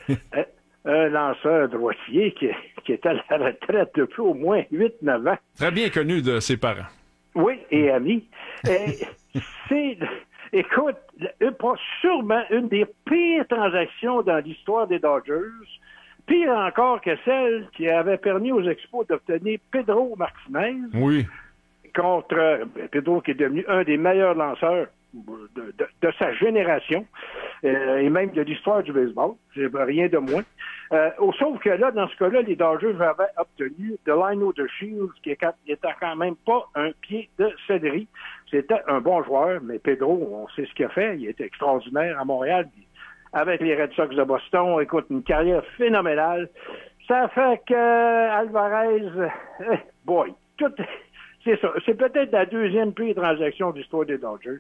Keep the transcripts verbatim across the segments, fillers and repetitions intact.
un, un lanceur droitier qui, qui est à la retraite depuis au moins huit neuf ans. Très bien connu de ses parents. Oui, et ami. Et c'est, écoute, sûrement une des pires transactions dans l'histoire des Dodgers. Pire encore que celle qui avait permis aux Expos d'obtenir Pedro Martinez. Oui. Contre Pedro, qui est devenu un des meilleurs lanceurs de, de, de sa génération, euh, et même de l'histoire du baseball. C'est rien de moins. Euh, sauf que là, dans ce cas-là, les Dodgers avaient obtenu Delino de Shields, qui était quand même pas un pied de céleri. C'était un bon joueur, mais Pedro, on sait ce qu'il a fait. Il était extraordinaire à Montréal. Avec les Red Sox de Boston, écoute, une carrière phénoménale. Ça fait que Alvarez, eh, boy, tout... C'est ça. C'est peut-être la deuxième pire transaction de l'histoire des Dodgers.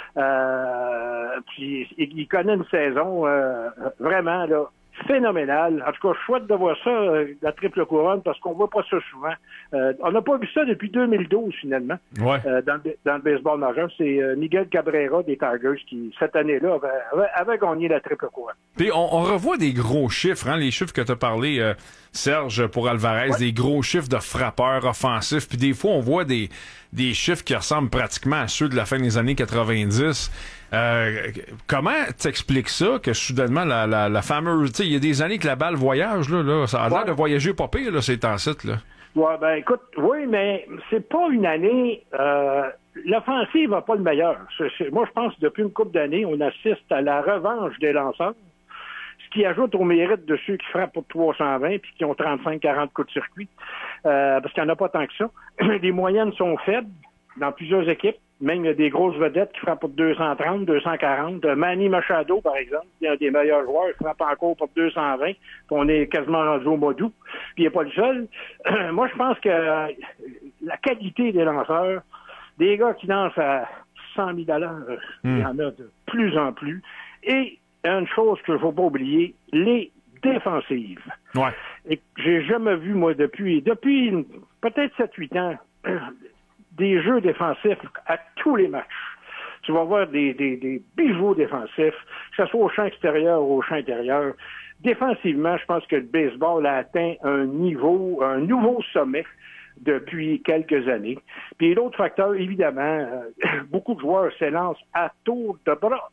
Euh, puis, il connaît une saison euh, vraiment là, phénoménale. En tout cas, chouette de voir ça, euh, la triple couronne, parce qu'on voit pas ça souvent. Euh, on n'a pas vu ça depuis deux mille douze, finalement, ouais. euh, dans, le, dans le baseball majeur. C'est euh, Miguel Cabrera des Tigers qui, cette année-là, avait, avait, avait gagné la triple couronne. Puis on, on revoit des gros chiffres, hein, les chiffres que tu as parlé, euh, Serge, pour Alvarez, ouais. Des gros chiffres de frappeurs offensifs. Puis des fois, on voit des, des chiffres qui ressemblent pratiquement à ceux de la fin des années quatre-vingt-dix. Euh, comment t'expliques ça, que soudainement, la, la, la fameuse... Tu sais, il y a des années que la balle voyage, là, là ça a l'air ouais. de voyager pas pire, là, ces temps-ci, là. Ouais, ben écoute, oui, mais c'est pas une année... Euh, l'offensive n'a pas le meilleur. C'est, c'est, moi, je pense que depuis une couple d'années, on assiste à la revanche des lanceurs, ce qui ajoute au mérite de ceux qui frappent pour trois cent vingt puis qui ont trente-cinq à quarante coups de circuit, euh, parce qu'il n'y en a pas tant que ça. Les moyennes sont faibles dans plusieurs équipes. Même il y a des grosses vedettes qui frappent pour deux cent trente, deux cent quarante. Manny Machado, par exemple, il y a des meilleurs joueurs, il frappe encore pour deux cent vingt. Puis on est quasiment rendu au mois d'août. Puis il n'est pas le seul. Moi, je pense que euh, la qualité des lanceurs, des gars qui lancent à cent mille dollars, euh, mm. il y en a de plus en plus. Et une chose qu'il ne faut pas oublier, les défensives. Ouais. Et j'ai jamais vu, moi, depuis, depuis peut-être sept huit ans, des jeux défensifs à tous les matchs. Tu vas voir des, des, des bijoux défensifs, que ce soit au champ extérieur ou au champ intérieur. Défensivement, je pense que le baseball a atteint un niveau, un nouveau sommet depuis quelques années. Puis l'autre facteur, évidemment, euh, beaucoup de joueurs s'élancent à tour de bras.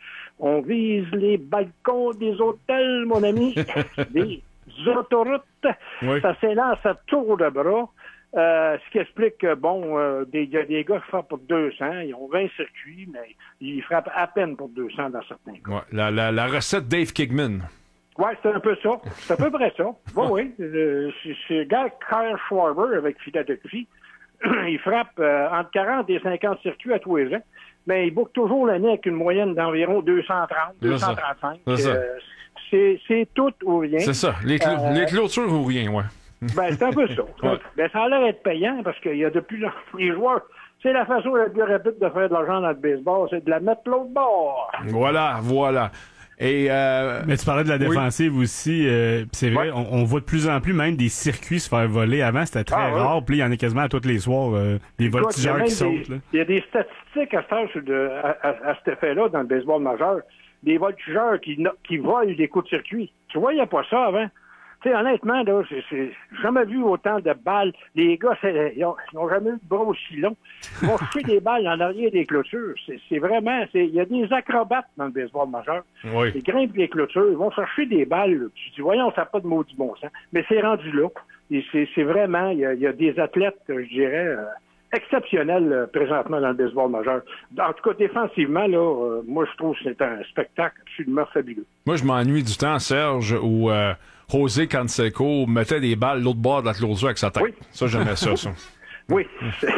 On vise les balcons des hôtels, mon ami, des autoroutes. Oui. Ça s'élance à tour de bras. Euh, ce qui explique que, bon, euh, il y a des gars qui frappent pour deux cents, ils ont vingt circuits, mais ils frappent à peine pour deux cents dans certains cas. Ouais, la, la, la recette Dave Kigman. Oui, c'est un peu ça. C'est à peu près ça. Oui, oui. Euh, c'est, c'est le gars Kyle Schwarber avec Philadelphie. Il frappe euh, entre quarante et cinquante circuits à tous les ans, mais il boucle toujours l'année avec une moyenne d'environ deux cent trente, deux cent trente-cinq. C'est, euh, c'est, c'est tout ou rien. C'est ça. Les, cl- euh, les clôtures ou rien, ouais. Ben, c'est un peu ça. Ouais. Ben, ça a l'air d'être payant parce qu'il y a de plus en plus les joueurs. C'est la façon la plus rapide de faire de l'argent dans le baseball, c'est de la mettre l'autre bord. Voilà, voilà. Et euh... Mais tu parlais de la défensive oui. aussi. Euh, c'est vrai, ouais. on, on voit de plus en plus même des circuits se faire voler. Avant, c'était très ah, rare. Ouais. Puis il y en a quasiment à tous les soirs euh, des Écoute, voltigeurs qui sautent. Il y a des statistiques à faire de, à, à, à cet effet-là dans le baseball majeur. Des voltigeurs qui, qui volent des coups de circuit. Tu vois, il n'y a pas ça avant. Tu sais, honnêtement, là, c'est, c'est jamais vu autant de balles. Les gars, c'est, ils, ont, ils ont jamais eu de bras aussi longs. Ils vont jeter des balles en arrière des clôtures. C'est, c'est vraiment, c'est, il y a des acrobates dans le baseball majeur. Oui. Ils grimpent les clôtures, ils vont chercher des balles. Là. Tu dis, voyons, ça n'a pas de maudit bon sens. Mais c'est rendu là. Et c'est, c'est vraiment, il y, a, il y a des athlètes, je dirais, euh, exceptionnels euh, présentement dans le baseball majeur. En tout cas, défensivement, là, euh, moi, je trouve que c'est un spectacle absolument fabuleux. Moi, je m'ennuie du temps, Serge, où euh, José Canseco mettait des balles l'autre bord de la clôture avec sa tête. Oui. Ça, j'aimais ça, ça. Oui,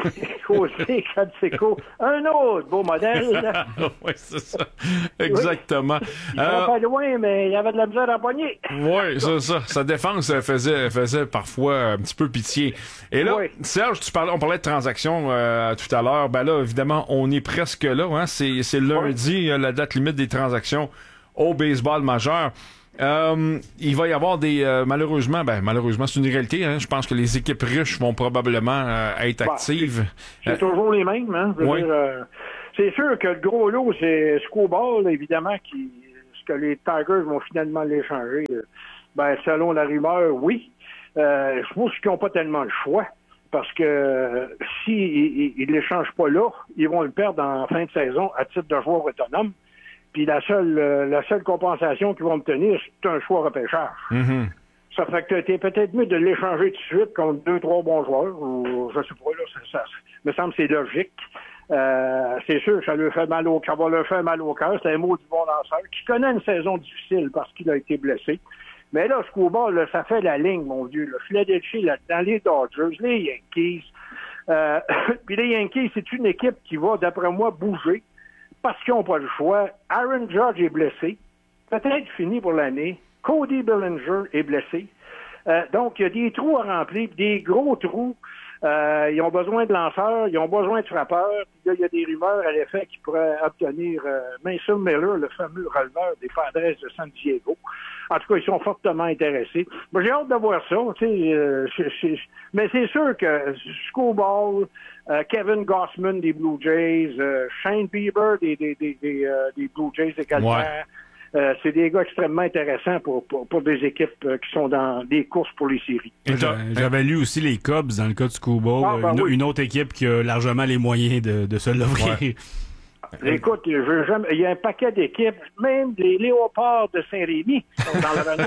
José Canseco, un autre beau modèle. Oui, c'est ça. Exactement. Oui. Il va euh, pas loin, mais il avait de la misère à poigner. Oui, c'est ça. Sa défense faisait, faisait parfois un petit peu pitié. Et là, oui. Serge, tu parlais, on parlait de transactions euh, tout à l'heure. Ben là, évidemment, on est presque là. Hein? C'est, c'est lundi, oui. La date limite des transactions au baseball majeur. Euh, il va y avoir des euh, malheureusement, ben malheureusement c'est une réalité. Hein, je pense que les équipes riches vont probablement euh, être bah, actives. C'est, c'est euh, toujours les mêmes. Hein, je veux oui. dire, euh, c'est sûr que le gros lot c'est Squawball, évidemment, qui que les Tigers vont finalement l'échanger? Ben, selon la rumeur, oui. Euh, je pense qu'ils n'ont pas tellement le choix. Parce que euh, s'ils si ne l'échangent pas là, ils vont le perdre en fin de saison à titre de joueur autonome. Puis la seule euh, la seule compensation qu'ils vont obtenir, c'est un choix repêchage. Mm-hmm. Ça fait que t'es peut-être mieux de l'échanger tout de suite contre deux, trois bons joueurs. Ou, je sais pas, là, ça, ça me semble que c'est logique. Euh, c'est sûr que ça, leur fait mal au, ça va leur faire mal au cœur. C'est un mot du bon lanceur qui connaît une saison difficile parce qu'il a été blessé. Mais là, Scooba, là, ça fait la ligne, mon vieux. Le Philadelphie, là-dedans, les Dodgers, les Yankees. Euh, puis les Yankees, c'est une équipe qui va, d'après moi, bouger parce qu'ils n'ont pas le choix. Aaron Judge est blessé. Peut-être fini pour l'année. Cody Bellinger est blessé. Euh, donc, il y a des trous à remplir, des gros trous. Euh, ils ont besoin de lanceurs, ils ont besoin de frappeurs. Puis là, il y a des rumeurs à l'effet qu'ils pourraient obtenir euh, Mason Miller, le fameux releveur des Padres de San Diego. En tout cas, ils sont fortement intéressés. Moi, j'ai hâte de voir ça. Tu sais, euh, c'est, c'est, mais c'est sûr que Scowball, euh, Kevin Gossman des Blue Jays, euh, Shane Bieber des, des, des, des, euh, des Blue Jays également. Ouais. Euh, c'est des gars extrêmement intéressants pour, pour, pour des équipes euh, qui sont dans des courses pour les séries. J'avais lu aussi les Cubs dans le cas de Scowball, ah, ben une, oui. une autre équipe qui a largement les moyens de, de se l'offrir. Ouais. Écoute, je veux jamais, il y a un paquet d'équipes, même les Léopards de Saint-Rémy sont dans le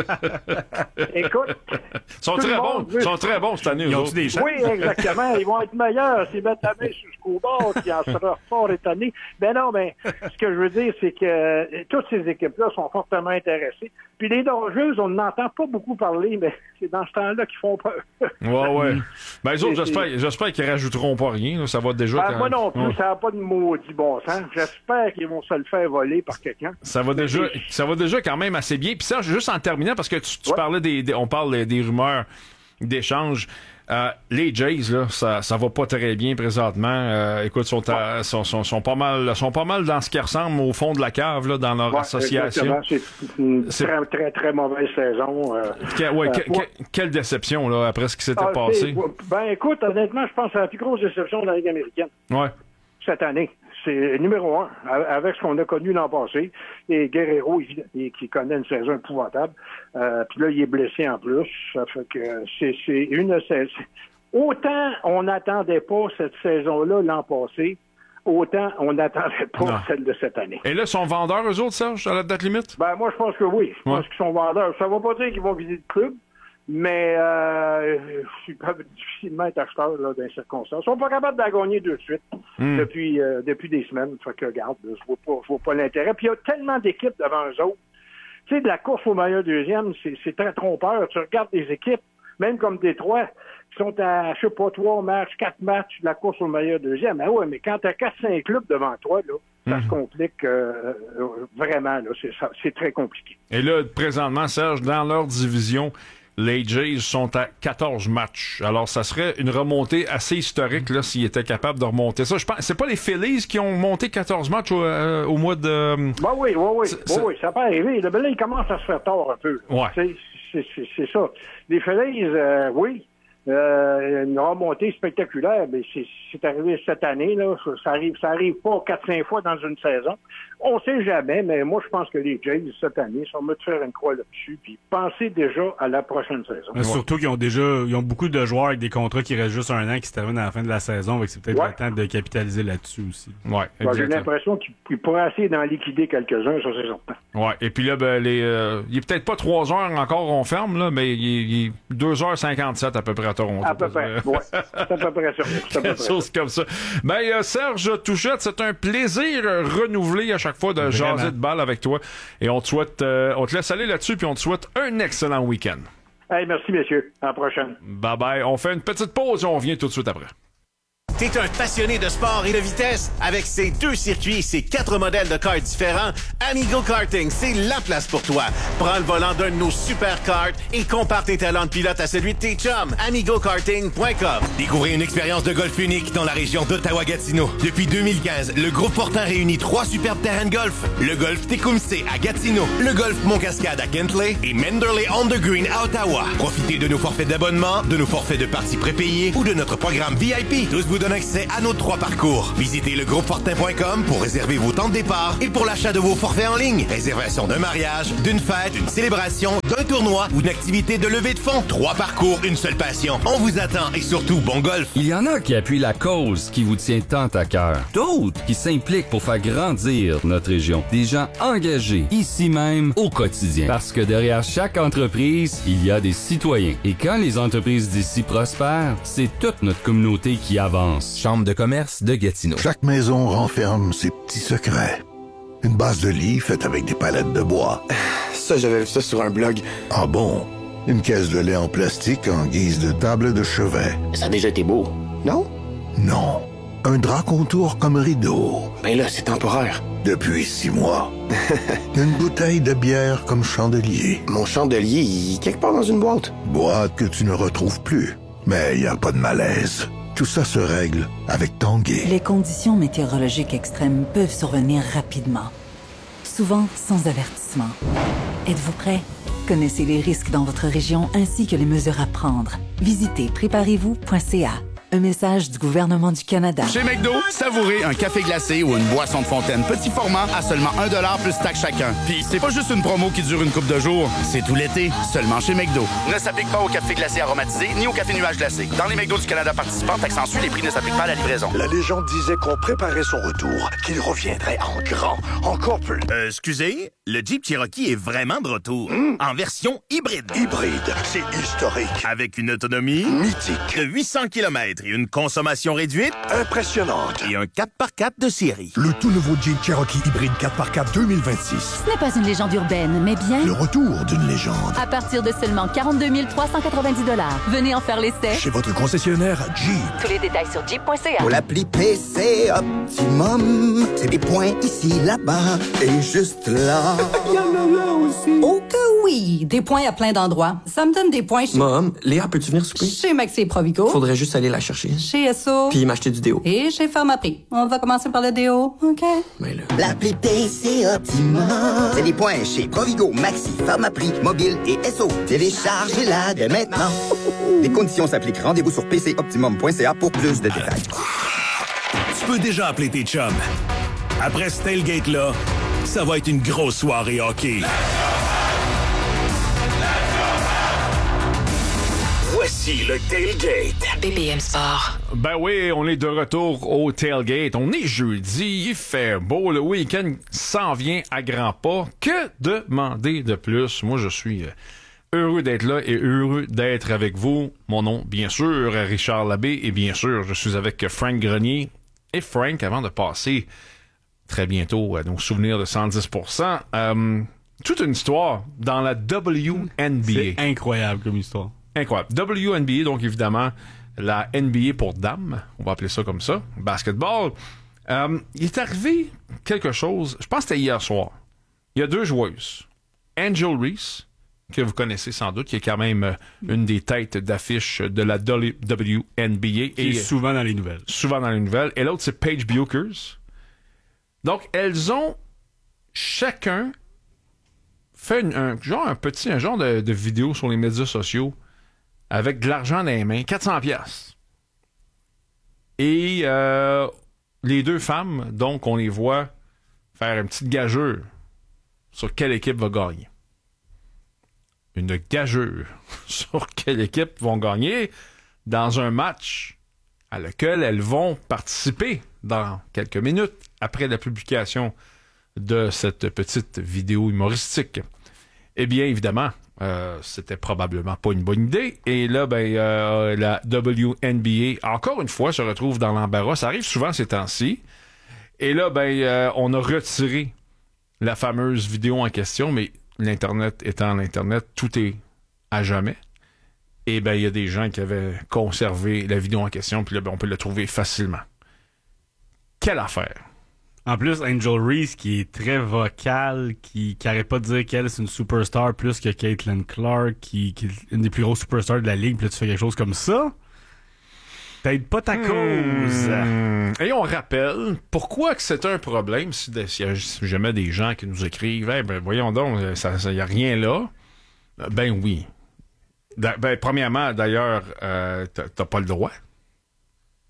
running. Écoute. Ils sont très bons. Ils sont très bons cette année. Ils ont des chances? Oui, exactement. Ils vont être meilleurs s'ils mettent la main sur le Scowball, qui en sera fort étonné. Ben non, mais ce que je veux dire, c'est que euh, toutes ces équipes-là sont fortement intéressées. Puis les Dodgers, on n'entend pas beaucoup parler, mais c'est dans ce temps-là qu'ils font peur. Ouais, ouais. Ben, les autres, j'espère, j'espère qu'ils rajouteront pas rien. Là. Ça va déjà. Ben, moi non plus, ouais. Ça n'a pas de maudit bon sens. J'espère qu'ils vont se le faire voler par quelqu'un. Ça va déjà, ça va déjà quand même assez bien. Puis ça, juste en terminant, parce que tu, tu ouais. parlais des, des, on parle des rumeurs d'échanges. Euh, les Jays, là, ça, ça va pas très bien présentement. Euh, écoute, sont, à, sont, sont, sont pas mal, sont pas mal dans ce qui ressemble au fond de la cave là, dans leur ouais, association. C'est une c'est... très, très, très mauvaise saison. Euh, que, ouais, euh, que, ouais. Que, quelle déception là après ce qui s'était ah, passé. Ben, écoute, honnêtement, je pense que c'est la plus grosse déception de la Ligue américaine. Ouais. Cette année. C'est numéro un, avec ce qu'on a connu l'an passé. Et Guerrero, il, qui connaît une saison épouvantable. Euh, puis là, il est blessé en plus. Ça fait que c'est, c'est une saison. Autant on n'attendait pas cette saison-là l'an passé, autant on n'attendait pas non. celle de cette année. Et là, sont vendeurs, eux autres, Serge, à la date limite? Ben, moi, je pense que oui. Je ouais. pense qu'ils sont vendeurs. Ça ne va pas dire qu'ils vont visiter le club. Mais euh, ils peuvent difficilement être acheteurs là, dans les circonstances. Ils sont pas capables de la gagner de suite mm. depuis euh, depuis des semaines. Fait que regarde, je vois pas, je vois pas l'intérêt. Puis il y a tellement d'équipes devant eux autres. Tu sais, de la course au meilleur deuxième, c'est, c'est très trompeur. Tu regardes des équipes, même comme Détroit, qui sont à, je sais pas, trois matchs, quatre matchs de la course au meilleur deuxième. Ah ouais, mais quand t'as quatre, cinq clubs devant toi, là, ça mm. se complique euh, vraiment. Là, c'est, ça, c'est très compliqué. Et là, présentement, Serge, dans leur division, les Jays sont à quatorze matchs. Alors, ça serait une remontée assez historique là s'ils étaient capables de remonter ça. Je pense, c'est pas les Phillies qui ont monté quatorze matchs au, euh, au mois de. Ben oui, oui, oui, c'est, oui, oui, ça peut arriver. Là, ben là, il commence à se faire tard un peu. Ouais. C'est, c'est, c'est, c'est ça. Les Phillies, euh, oui. Euh, une remontée spectaculaire, mais c'est, c'est arrivé cette année, là. Ça, ça arrive, ça arrive pas quatre, cinq fois dans une saison. On sait jamais, mais moi, je pense que les Jays, cette année, sont mieux de faire une croix là-dessus, puis penser déjà à la prochaine saison. Mais surtout qu'ils ont déjà, ils ont beaucoup de joueurs avec des contrats qui restent juste un an, qui se terminent à la fin de la saison, donc c'est peut-être ouais. le temps de capitaliser là-dessus aussi. Ouais, ben, j'ai l'impression qu'ils pourraient essayer d'en liquider quelques-uns, ça c'est certain. Ouais, et puis là, ben, les, euh, il est peut-être pas trois heures encore, on ferme, là, mais il est, il est deux heures cinquante-sept à peu près à Toronto. À peu près, ouais. C'est à peu près ça. C'est à peu près chose ça. Comme ça. Ben, euh, Serge Touchette, c'est un plaisir renouvelé à chaque fois de Vraiment. jaser de balle avec toi. Et on te souhaite, euh, on te laisse aller là-dessus, puis on te souhaite un excellent week-end. Hey, merci, messieurs. À la prochaine. Bye bye. On fait une petite pause et on revient tout de suite après. T'es un passionné de sport et de vitesse? Avec ses deux circuits et ses quatre modèles de karts différents, Amigo Karting, c'est la place pour toi. Prends le volant d'un de nos super karts et compare tes talents de pilote à celui de tes chums. amigo karting point com. Découvrez une expérience de golf unique dans la région d'Ottawa-Gatineau. Depuis deux mille quinze, le groupe Fortin réunit trois superbes terrains de golf. Le golf Tecumseh à Gatineau, le golf Montcascade à Kentley et Manderley on the Green à Ottawa. Profitez de nos forfaits d'abonnement, de nos forfaits de parties prépayées ou de notre programme V I P. Tous vous donnent donne accès à nos trois parcours. Visitez le groupe fortin point com pour réserver vos temps de départ et pour l'achat de vos forfaits en ligne. Réservation d'un mariage, d'une fête, d'une célébration, d'un tournoi ou d'une activité de levée de fonds. Trois parcours, une seule passion. On vous attend et surtout, bon golf. Il y en a qui appuient la cause qui vous tient tant à cœur. D'autres qui s'impliquent pour faire grandir notre région. Des gens engagés, ici même, au quotidien. Parce que derrière chaque entreprise, il y a des citoyens. Et quand les entreprises d'ici prospèrent, c'est toute notre communauté qui avance. Chambre de commerce de Gatineau. Chaque maison renferme ses petits secrets. Une base de lit faite avec des palettes de bois. Ça, j'avais vu ça sur un blog. Ah bon? Une caisse de lait en plastique en guise de table de chevet. Ça a déjà été beau, non? Non. Un drap contour comme rideau. Ben là, c'est temporaire. Depuis six mois. Une bouteille de bière comme chandelier. Mon chandelier, il est quelque part dans une boîte. Boîte que tu ne retrouves plus. Mais il n'y a pas de malaise. Tout ça se règle avec Tanguay. Les conditions météorologiques extrêmes peuvent survenir rapidement. Souvent sans avertissement. Êtes-vous prêt? Connaissez les risques dans votre région ainsi que les mesures à prendre. Visitez préparez vous point c a. Un message du gouvernement du Canada. Chez McDo, savourez un café glacé ou une boisson de fontaine petit format à seulement un dollar plus taxe chacun. Puis c'est pas juste une promo qui dure une couple de jours, c'est tout l'été, seulement chez McDo. Ne s'applique pas au café glacé aromatisé ni au café nuage glacé. Dans les McDo du Canada participants, taxe en sus, les prix ne s'appliquent pas à la livraison. La légende disait qu'on préparait son retour, qu'il reviendrait en grand, encore plus. Euh, excusez, le Jeep Cherokee est vraiment de retour, mmh. en version hybride. Hybride, c'est historique. Avec une autonomie mythique de huit cents kilomètres et une consommation réduite impressionnante. Et un quatre par quatre de série. Le tout nouveau Jeep Cherokee hybride quatre par quatre deux mille vingt-six. Ce n'est pas une légende urbaine, mais bien le retour d'une légende. À partir de seulement quarante-deux mille trois cent quatre-vingt-dix dollars. Venez en faire l'essai. Chez votre concessionnaire Jeep. Tous les détails sur jeep point c a. Pour l'appli P C Optimum, c'est des points ici, là-bas et juste là. Il y en a là aussi. Oh que oui! Des points à plein d'endroits. Ça me donne des points chez... Mom, Léa, peux-tu venir souper? Chez Maxi Provigo. Faudrait juste aller la chercher. Chez S O. Puis m'acheter du déo. Et chez Pharmaprix. On va commencer par le déo, OK? Mais là... L'appli P C Optimum. C'est des points chez Provigo, Maxi, Pharmaprix, Mobile et S O. Téléchargez-la dès maintenant. Les conditions s'appliquent. Rendez-vous sur p c optimum point c a pour plus de détails. Tu peux déjà appeler tes chums. Après ce tailgate-là, ça va être une grosse soirée hockey. Voici le tailgate. B B M Sport. Ben oui, on est de retour au tailgate. On est jeudi, il fait beau, le week-end s'en vient à grands pas. Que demander de plus? Moi, je suis heureux d'être là et heureux d'être avec vous. Mon nom, bien sûr, Richard Labbé, et bien sûr, je suis avec Frank Grenier. Et Frank, avant de passer très bientôt à nos souvenirs de cent dix pour cent, euh, toute une histoire dans la W N B A. C'est incroyable comme histoire. Incroyable. W N B A, donc évidemment, la N B A pour dames, on va appeler ça comme ça, basketball. Euh, il est arrivé quelque chose, je pense que c'était hier soir. Il y a deux joueuses. Angel Reese, que vous connaissez sans doute, qui est quand même une des têtes d'affiche de la W N B A. Qui est souvent dans les nouvelles. Souvent dans les nouvelles. Et l'autre, c'est Paige Buchers. Donc, elles ont chacun fait une, un genre un petit un genre de, de vidéo sur les médias sociaux avec de l'argent dans les mains, quatre cents piastres. Et euh, les deux femmes, donc, on les voit faire une petite gageure sur quelle équipe va gagner. Une gageure sur quelle équipe vont gagner dans un match à lequel elles vont participer dans quelques minutes après la publication de cette petite vidéo humoristique. Eh bien, évidemment, euh, c'était probablement pas une bonne idée. Et là, ben, euh, la W N B A, encore une fois, se retrouve dans l'embarras. Ça arrive souvent ces temps-ci. Et là, ben, euh, on a retiré la fameuse vidéo en question, mais l'Internet étant l'Internet, tout est à jamais. Et ben, il y a des gens qui avaient conservé la vidéo en question, puis là, ben, on peut la trouver facilement. Quelle affaire! En plus, Angel Reese, qui est très vocale, qui, qui arrête pas de dire qu'elle, c'est une superstar plus que Caitlin Clark, qui, qui est une des plus grosses superstars de la ligue, puis là, tu fais quelque chose comme ça? T'aides pas ta cause. Mmh. Et on rappelle pourquoi que c'est un problème si, si y a jamais des gens qui nous écrivent hey, ben voyons donc, ça, ça y a rien là. Ben oui. Ben, premièrement, d'ailleurs, euh, t'as, t'as pas le droit.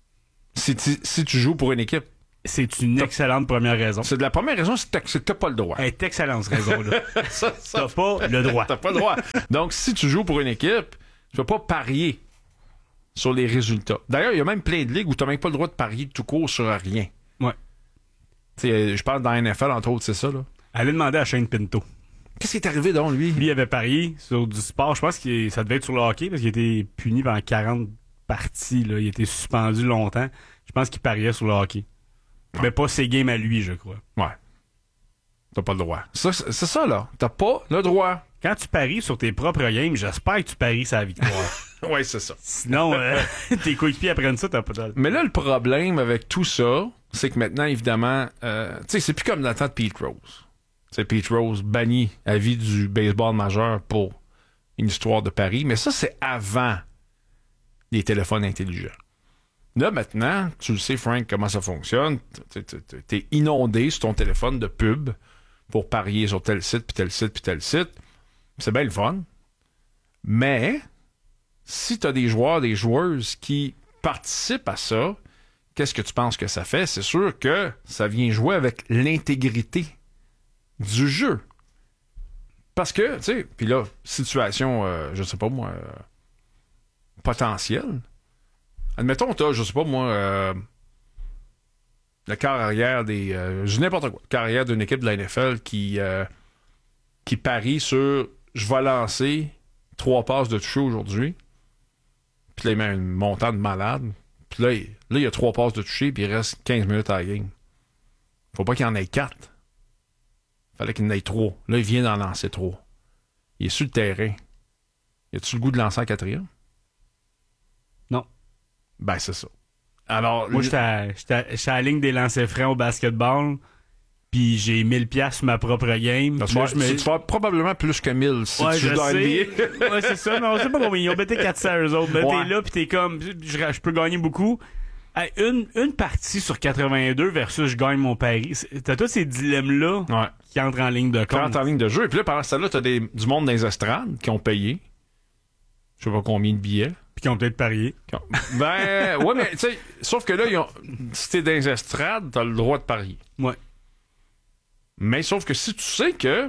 Si tu, si tu joues pour une équipe. C'est une excellente première raison. C'est de la première raison, c'est que t'as pas le droit. Elle est excellente raison-là. ça, ça, t'as pas le droit. T'as pas le droit. Donc, si tu joues pour une équipe, tu vas pas parier sur les résultats. D'ailleurs, il y a même plein de ligues où t'as même pas le droit de parier tout court sur rien. Ouais. Tu sais, je parle dans la N F L, entre autres, c'est ça, là. Allez demander à Shane Pinto. Qu'est-ce qui est arrivé, donc, lui? Lui, il avait parié sur du sport. Je pense que ça devait être sur le hockey parce qu'il était puni pendant quarante parties, là. Il était suspendu longtemps. Je pense qu'il pariait sur le hockey. Mais pas ses games à lui, je crois. Ouais. T'as pas le droit. Ça, c'est, c'est ça, là. T'as pas le droit. Quand tu paries sur tes propres games, j'espère que tu paries sa victoire. Ouais, c'est ça. Sinon, euh, tes coéquipiers apprennent ça, t'as pas de... Mais là, le problème avec tout ça, c'est que maintenant, évidemment, euh, tu sais, c'est plus comme dans le temps de Pete Rose. C'est Pete Rose banni à vie du baseball majeur pour une histoire de paris. Mais ça, c'est avant les téléphones intelligents. Là, maintenant, tu le sais, Frank, comment ça fonctionne. T'es inondé sur ton téléphone de pub pour parier sur tel site, puis tel site, puis tel site. C'est bien le fun. Mais, si t'as des joueurs, des joueuses qui participent à ça, qu'est-ce que tu penses que ça fait? C'est sûr que ça vient jouer avec l'intégrité du jeu. Parce que, tu sais, puis là, situation, euh, je sais pas moi, euh, potentielle. Admettons, t'as, je sais pas moi, euh, le quart arrière des... Euh, je dis n'importe quoi. Le quart arrière d'une équipe de la N F L qui, euh, qui parie sur « je vais lancer trois passes de toucher aujourd'hui ». Puis là, il met un montant de malade. Puis là, il, là, il y a trois passes de toucher puis il reste quinze minutes à la game. Faut pas qu'il y en ait quatre. Fallait qu'il y en ait trois. Là, il vient d'en lancer trois. Il est sur le terrain. Y a-tu le goût de lancer en quatrième? Non. Ben, c'est ça. Alors, moi, j'étais à, j'étais à, j'étais à la ligne des lancers francs au basketball, puis j'ai mille piastres sur ma propre game. Tu vas, me... tu vas probablement plus que mille si ouais, tu joues dans le billet. Ouais, c'est ça. Mais on sait pas combien. Ils ont bêté quatre cents eux autres. Mais ouais. T'es là, puis t'es comme, je, je peux gagner beaucoup. Hey, une, une partie sur quatre-vingt-deux versus je gagne mon pari. T'as tous ces dilemmes-là ouais. qui entrent en ligne de compte. Qui entrent en ligne de jeu. Et puis là, pendant ce temps-là, t'as des, du monde dans les estrades qui ont payé. Je sais pas combien de billets. Puis qui ont peut-être parié. Ont... Ben, ouais, mais tu sais, sauf que là, ils ont... si t'es dans les estrades, t'as le droit de parier. Ouais. Mais sauf que si tu sais que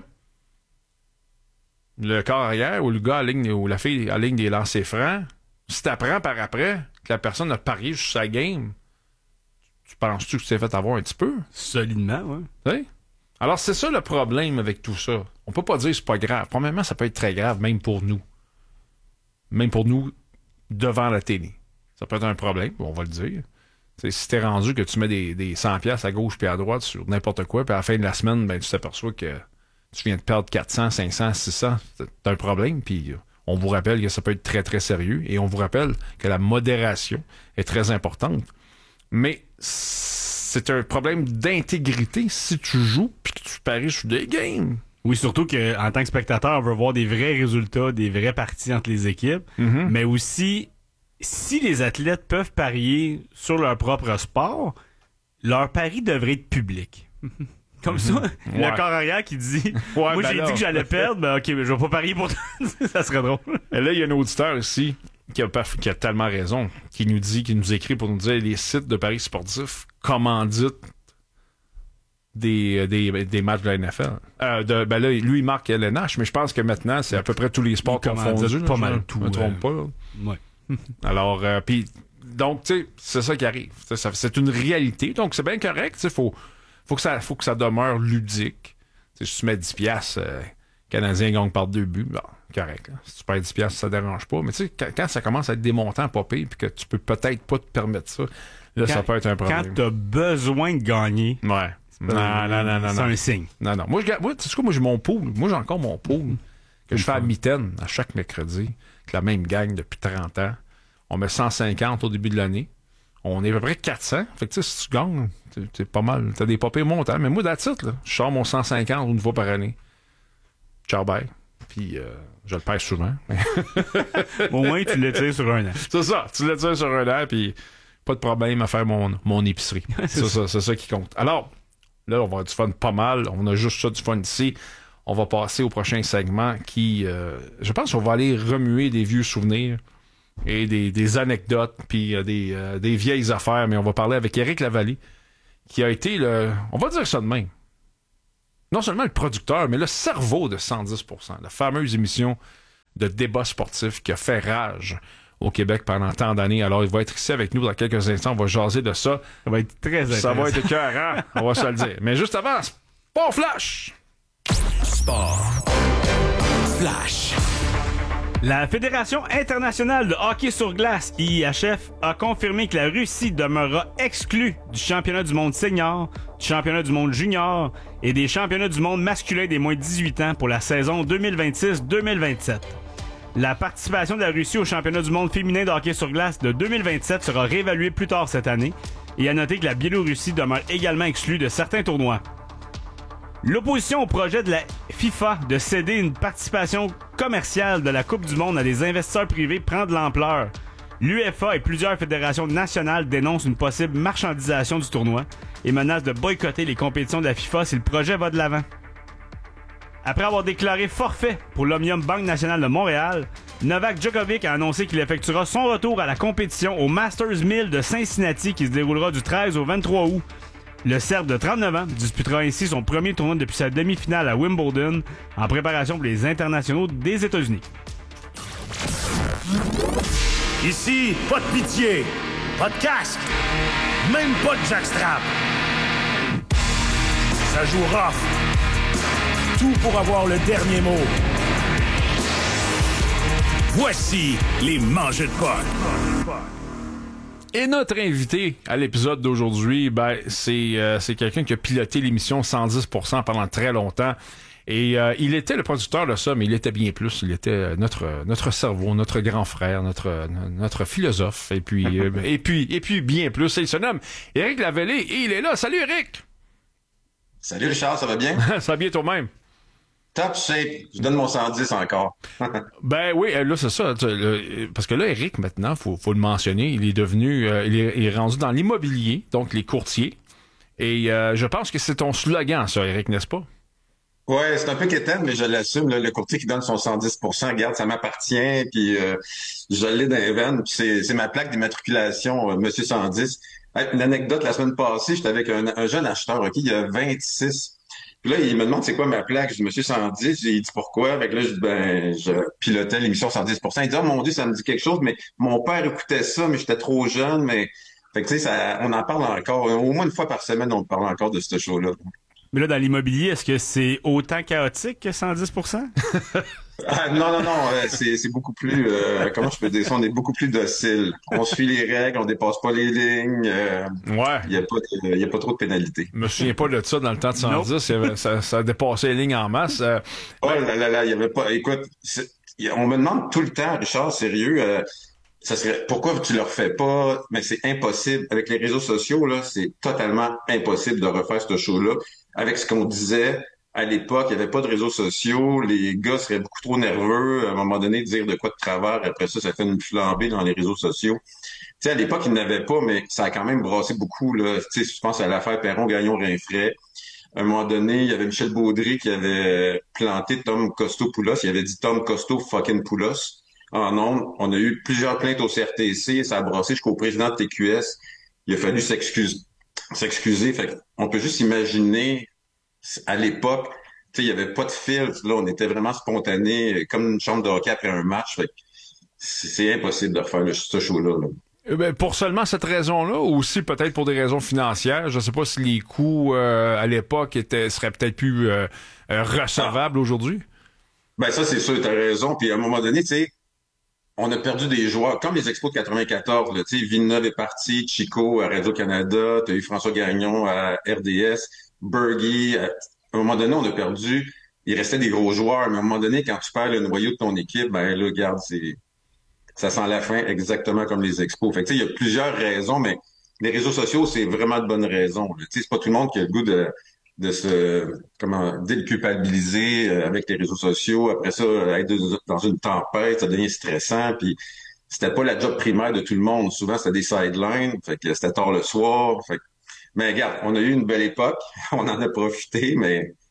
le corps arrière ou le gars à ligne, ou la fille à ligne des lancers francs, si t'apprends par après que la personne a parié sur sa game, tu penses-tu que tu t'es fait avoir un petit peu? Solidement, ouais. Tu sais? Alors, c'est ça le problème avec tout ça. On peut pas dire que c'est pas grave. Premièrement, ça peut être très grave, même pour nous. Même pour nous, devant la télé. Ça peut être un problème, on va le dire. T'sais, si t'es rendu que tu mets des, des cent piastres à gauche puis à droite sur n'importe quoi, puis à la fin de la semaine, ben, tu t'aperçois que tu viens de perdre quatre cents, cinq cents, six cents, c'est un problème, puis on vous rappelle que ça peut être très, très sérieux, et on vous rappelle que la modération est très importante. Mais c'est un problème d'intégrité si tu joues puis que tu paries sur des games. Oui, surtout qu'en tant que spectateur, on veut voir des vrais résultats, des vraies parties entre les équipes, mm-hmm. mais aussi, si les athlètes peuvent parier sur leur propre sport, leur pari devrait être public. Comme mm-hmm. ça, ouais. Le corps arrière qui dit ouais, moi ben j'ai là. dit que j'allais perdre, ben ok, mais je vais pas parier pour toi. Ça serait drôle. Et là, il y a un auditeur ici qui a, qui a tellement raison, qui nous dit, qui nous écrit pour nous dire les sites de paris sportifs commanditent Des, des, des matchs de la N F L. Euh, de, ben là, lui, il marque L N H, mais je pense que maintenant, c'est à peu près tous les sports confondus. Pas mal tout. Je me trompe pas. Là. Ouais. Alors, euh, puis, donc, tu sais, c'est ça qui arrive. Ça, c'est une réalité. Donc, c'est bien correct. Il faut, faut, que ça, faut que ça demeure ludique. T'sais, si tu mets dix piastres, euh, Canadien gagne par deux buts, bon, correct. Là. Si tu perds dix piastres, ça dérange pas. Mais tu sais, quand, quand ça commence à être des montants pas pires, puis que tu peux peut-être pas te permettre ça, là, quand, ça peut être un problème. Quand t'as besoin de gagner. Ouais. Non, non, non, non. C'est non. un signe. Non, non. Moi, je, moi, tu sais quoi, moi, j'ai mon pool. Moi, j'ai encore mon pool que je fais à mitaine à chaque mercredi, avec la même gang depuis trente ans. On met cent cinquante au début de l'année. On est à peu près quatre cents. Fait que, tu sais, si tu gagnes, c'est pas mal. T'as des pas pires montants. Mais moi, that's it, là. Je sors mon cent cinquante une fois par année. Ciao, bye. Puis, euh, je le perds souvent. Au moins, tu l'étires sur un an. C'est ça. Tu l'étires sur un an, puis pas de problème à faire mon, mon épicerie. c'est, ça, c'est ça qui compte. Alors, là, on va avoir du fun pas mal. On a juste ça du fun ici. On va passer au prochain segment qui, euh, je pense qu'on va aller remuer des vieux souvenirs et des, des anecdotes, puis euh, des, euh, des vieilles affaires. Mais on va parler avec Éric Lavallée, qui a été le... On va dire ça de même. Non seulement le producteur, mais le cerveau de cent dix pour cent, la fameuse émission de débat sportif qui a fait rage au Québec pendant tant d'années. Alors, il va être ici avec nous dans quelques instants. On va jaser de ça. Ça va être très intéressant. Ça va être écœurant, on va se le dire. Mais juste avant, Sport Flash! Sport Flash. La Fédération internationale de hockey sur glace, I I H F, a confirmé que la Russie demeurera exclue du championnat du monde senior, du championnat du monde junior et des championnats du monde masculin des moins de dix-huit ans pour la saison deux mille vingt-six deux mille vingt-sept. La participation de la Russie au championnat du monde féminin de hockey sur glace de deux mille vingt-sept sera réévaluée plus tard cette année, et à noter que la Biélorussie demeure également exclue de certains tournois. L'opposition au projet de la FIFA de céder une participation commerciale de la Coupe du monde à des investisseurs privés prend de l'ampleur. L'UEFA et plusieurs fédérations nationales dénoncent une possible marchandisation du tournoi et menacent de boycotter les compétitions de la FIFA si le projet va de l'avant. Après avoir déclaré forfait pour l'Omnium Banque Nationale de Montréal, Novak Djokovic a annoncé qu'il effectuera son retour à la compétition au Masters mille de Cincinnati qui se déroulera du treize au vingt-trois août. Le Serbe de trente-neuf ans disputera ainsi son premier tournoi depuis sa demi-finale à Wimbledon en préparation pour les internationaux des États-Unis. Ici, pas de pitié, pas de casque, même pas de jackstrap. Ça joue rough. Tout pour avoir le dernier mot. Voici les mangeux de potes. Et notre invité à l'épisode d'aujourd'hui, ben c'est euh, c'est quelqu'un qui a piloté l'émission cent dix pour cent pendant très longtemps. Et euh, il était le producteur de ça, mais il était bien plus. Il était notre notre cerveau, notre grand frère, notre notre philosophe. Et puis euh, et puis et puis bien plus. Il se nomme Éric Lavallée et il est là. Salut Éric. Salut Richard, ça va bien? Ça va bien toi-même. Top shape. Je donne mon cent dix encore. Ben oui, là, c'est ça. Parce que là, Éric, maintenant, faut, faut le mentionner, il est devenu, euh, il, est, il est rendu dans l'immobilier, donc les courtiers. Et euh, je pense que c'est ton slogan, ça, Éric, n'est-ce pas? Ouais, c'est un peu quétaine, mais je l'assume. Là, le courtier qui donne son cent dix pour cent, regarde, ça m'appartient, puis euh, je l'ai dans les veines, puis c'est, c'est ma plaque d'immatriculation, euh, Monsieur cent dix. Hey, une anecdote, la semaine passée, j'étais avec un, un jeune acheteur, OK, il a vingt-six. Puis là, il me demande c'est quoi ma plaque. Je dis Monsieur cent dix. J'ai dit pourquoi? Fait que là, je dis ben, je pilotais l'émission cent dix pour cent. Il dit, oh mon Dieu, ça me dit quelque chose, mais mon père écoutait ça, mais j'étais trop jeune, mais. Fait que tu sais, ça, on en parle encore. Au moins une fois par semaine, on parle encore de ce show-là. Mais là, dans l'immobilier, est-ce que c'est autant chaotique que cent dix pour cent? Ah, non, non, non, euh, c'est, c'est beaucoup plus, euh, comment je peux dire ça, on est beaucoup plus docile. On suit les règles, on dépasse pas les lignes. Euh, ouais. Il y a pas de, il y a pas trop de pénalités. Je me souviens pas de ça dans le temps de cent dix, il y avait, ça, ça dépassait les lignes en masse. Euh, oh là là là, il y avait pas, écoute, on me demande tout le temps, Richard, sérieux, euh, ça serait, pourquoi tu le refais pas? Mais c'est impossible. Avec les réseaux sociaux, là, c'est totalement impossible de refaire ce show-là. Avec ce qu'on disait, à l'époque, il n'y avait pas de réseaux sociaux, les gars seraient beaucoup trop nerveux, à un moment donné, dire de quoi de travers, après ça, ça fait une flambée dans les réseaux sociaux. Tu sais, à l'époque, il n'avait pas, mais ça a quand même brassé beaucoup, là. Tu sais, je pense à l'affaire Perron-Gagnon-Rinfret. À un moment donné, il y avait Michel Baudry qui avait planté Tom Costo-Poulos, il avait dit Tom Costo fucking Poulos en ondes. On a eu plusieurs plaintes au C R T C, ça a brassé jusqu'au président de T Q S. Il a fallu s'excuser. s'excuser. Fait on peut juste imaginer, à l'époque, tu sais, il y avait pas de filtre, là, on était vraiment spontané, comme une chambre de hockey après un match. Fait c'est, c'est impossible de refaire le, ce show-là, là. Eh ben, pour seulement cette raison-là, ou aussi peut-être pour des raisons financières, je sais pas si les coûts euh, à l'époque étaient seraient peut-être plus euh, euh, recevables ah. aujourd'hui. Ben ça, c'est sûr, t'as raison. Puis à un moment donné, tu sais, on a perdu des joueurs, comme les Expos de quatre-vingt-quatorze, tu sais, Villeneuve est parti, Chico à Radio-Canada, t'as eu François Gagnon à R D S, Bergy. À... à un moment donné, on a perdu, il restait des gros joueurs, mais à un moment donné, quand tu perds le noyau de ton équipe, ben là, regarde, c'est... ça sent la fin exactement comme les Expos. Fait que tu sais, il y a plusieurs raisons, mais les réseaux sociaux, c'est vraiment de bonnes raisons. Tu sais, c'est pas tout le monde qui a le goût de, de se, comment, déculpabiliser avec les réseaux sociaux. Après ça, être dans une tempête, ça devient stressant. Puis c'était pas la job primaire de tout le monde. Souvent, c'était des sidelines. Fait que c'était tard le soir. Fait que, mais regarde, on a eu une belle époque. On en a profité, mais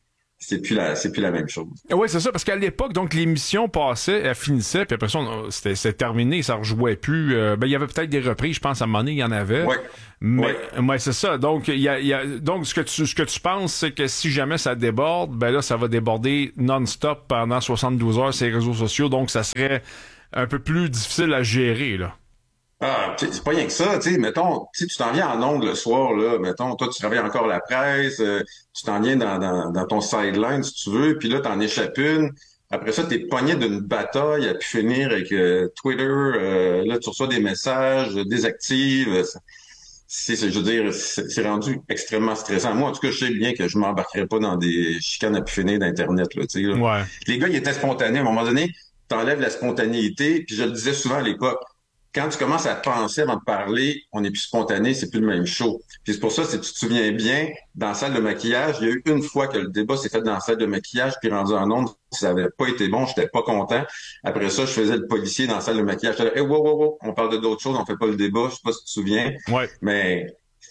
c'est plus la, c'est plus la même chose. Oui, c'est ça, parce qu'à l'époque, donc, l'émission passait, elle finissait, puis après ça, on, c'était, c'était terminé, ça rejouait plus. Euh, ben, il y avait peut-être des reprises, je pense, à un moment donné, il y en avait. Ouais. Mais, ouais. ouais, c'est ça. Donc, il y a, il y a, donc, ce que tu, ce que tu penses, c'est que si jamais ça déborde, ben là, ça va déborder non-stop pendant soixante-douze heures sur les réseaux sociaux, donc ça serait un peu plus difficile à gérer, là. Ah, c'est pas rien que ça, tu sais, mettons, tu t'en viens en ondes le soir, là, mettons, toi, tu travailles encore la presse, euh, tu t'en viens dans, dans, dans ton sideline, si tu veux, puis là, t'en échappes une. Après ça, t'es pogné d'une bataille à pu finir avec euh, Twitter, euh, là, tu reçois des messages, désactives. C'est, c'est, je veux dire, c'est, c'est rendu extrêmement stressant. Moi, en tout cas, je sais bien que je m'embarquerai pas dans des chicanes à pu finir d'Internet, là, tu sais, là. Ouais. Les gars, ils étaient spontanés. À un moment donné, t'enlèves la spontanéité, puis je le disais souvent à l'époque, quand tu commences à penser avant de parler, on n'est plus spontané, c'est plus le même show. Puis c'est pour ça, si tu te souviens bien, dans la salle de maquillage, il y a eu une fois que le débat s'est fait dans la salle de maquillage, puis rendu en ondes, ça avait pas été bon, j'étais pas content. Après ça, je faisais le policier dans la salle de maquillage. J'étais là, hey, wow, wow, wow, on parle de d'autres choses, on fait pas le débat, je sais pas si tu te souviens. Ouais. Mais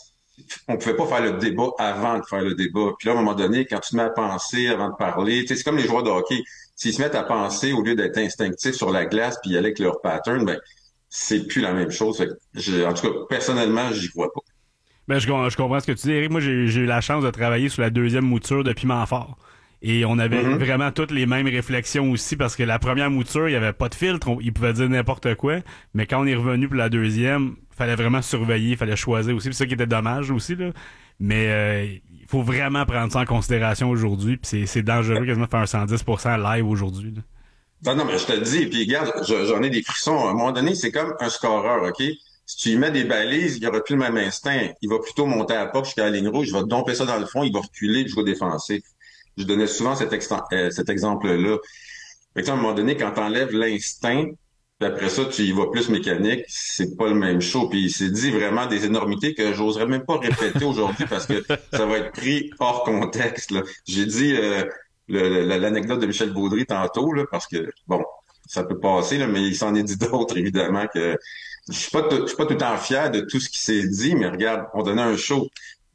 on pouvait pas faire le débat avant de faire le débat. Puis là, à un moment donné, quand tu te mets à penser avant de parler, tu sais, c'est comme les joueurs de hockey. S'ils se mettent à penser au lieu d'être instinctifs sur la glace puis y aller avec leur pattern, ben c'est plus la même chose. Fait que je, en tout cas, personnellement, j'y crois pas. Ben, je, je comprends ce que tu dis, Eric. Moi, j'ai, j'ai eu la chance de travailler sur la deuxième mouture de Piment Fort. Et on avait mm-hmm. vraiment toutes les mêmes réflexions aussi, parce que la première mouture, il y avait pas de filtre, on, il pouvait dire n'importe quoi. Mais quand on est revenu pour la deuxième, fallait vraiment surveiller, fallait choisir aussi. C'est ça qui était dommage aussi, là. Mais euh, il faut vraiment prendre ça en considération aujourd'hui. Puis c'est, c'est dangereux quasiment de faire un cent dix pour cent live aujourd'hui, là. Non, non, mais je te le dis, puis regarde, je, j'en ai des frissons. À un moment donné, c'est comme un scoreur, OK? Si tu y mets des balises, il n'y aura plus le même instinct. Il va plutôt monter à la porte jusqu'à la ligne rouge, il va domper ça dans le fond, il va reculer, puis jouer défensif. Je donnais souvent cet, exten- euh, cet exemple-là. Fait que, à un moment donné, quand t'enlèves l'instinct, puis après ça, tu y vas plus mécanique, c'est pas le même show. Puis il s'est dit vraiment des énormités que j'oserais même pas répéter aujourd'hui parce que ça va être pris hors contexte, là. J'ai dit... Euh, Le, le, l'anecdote de Michel Baudry tantôt, là, parce que, bon, ça peut passer, là, mais il s'en est dit d'autres, évidemment, que je suis pas, tout, je suis pas tout le temps fier de tout ce qui s'est dit, mais regarde, on donnait un show.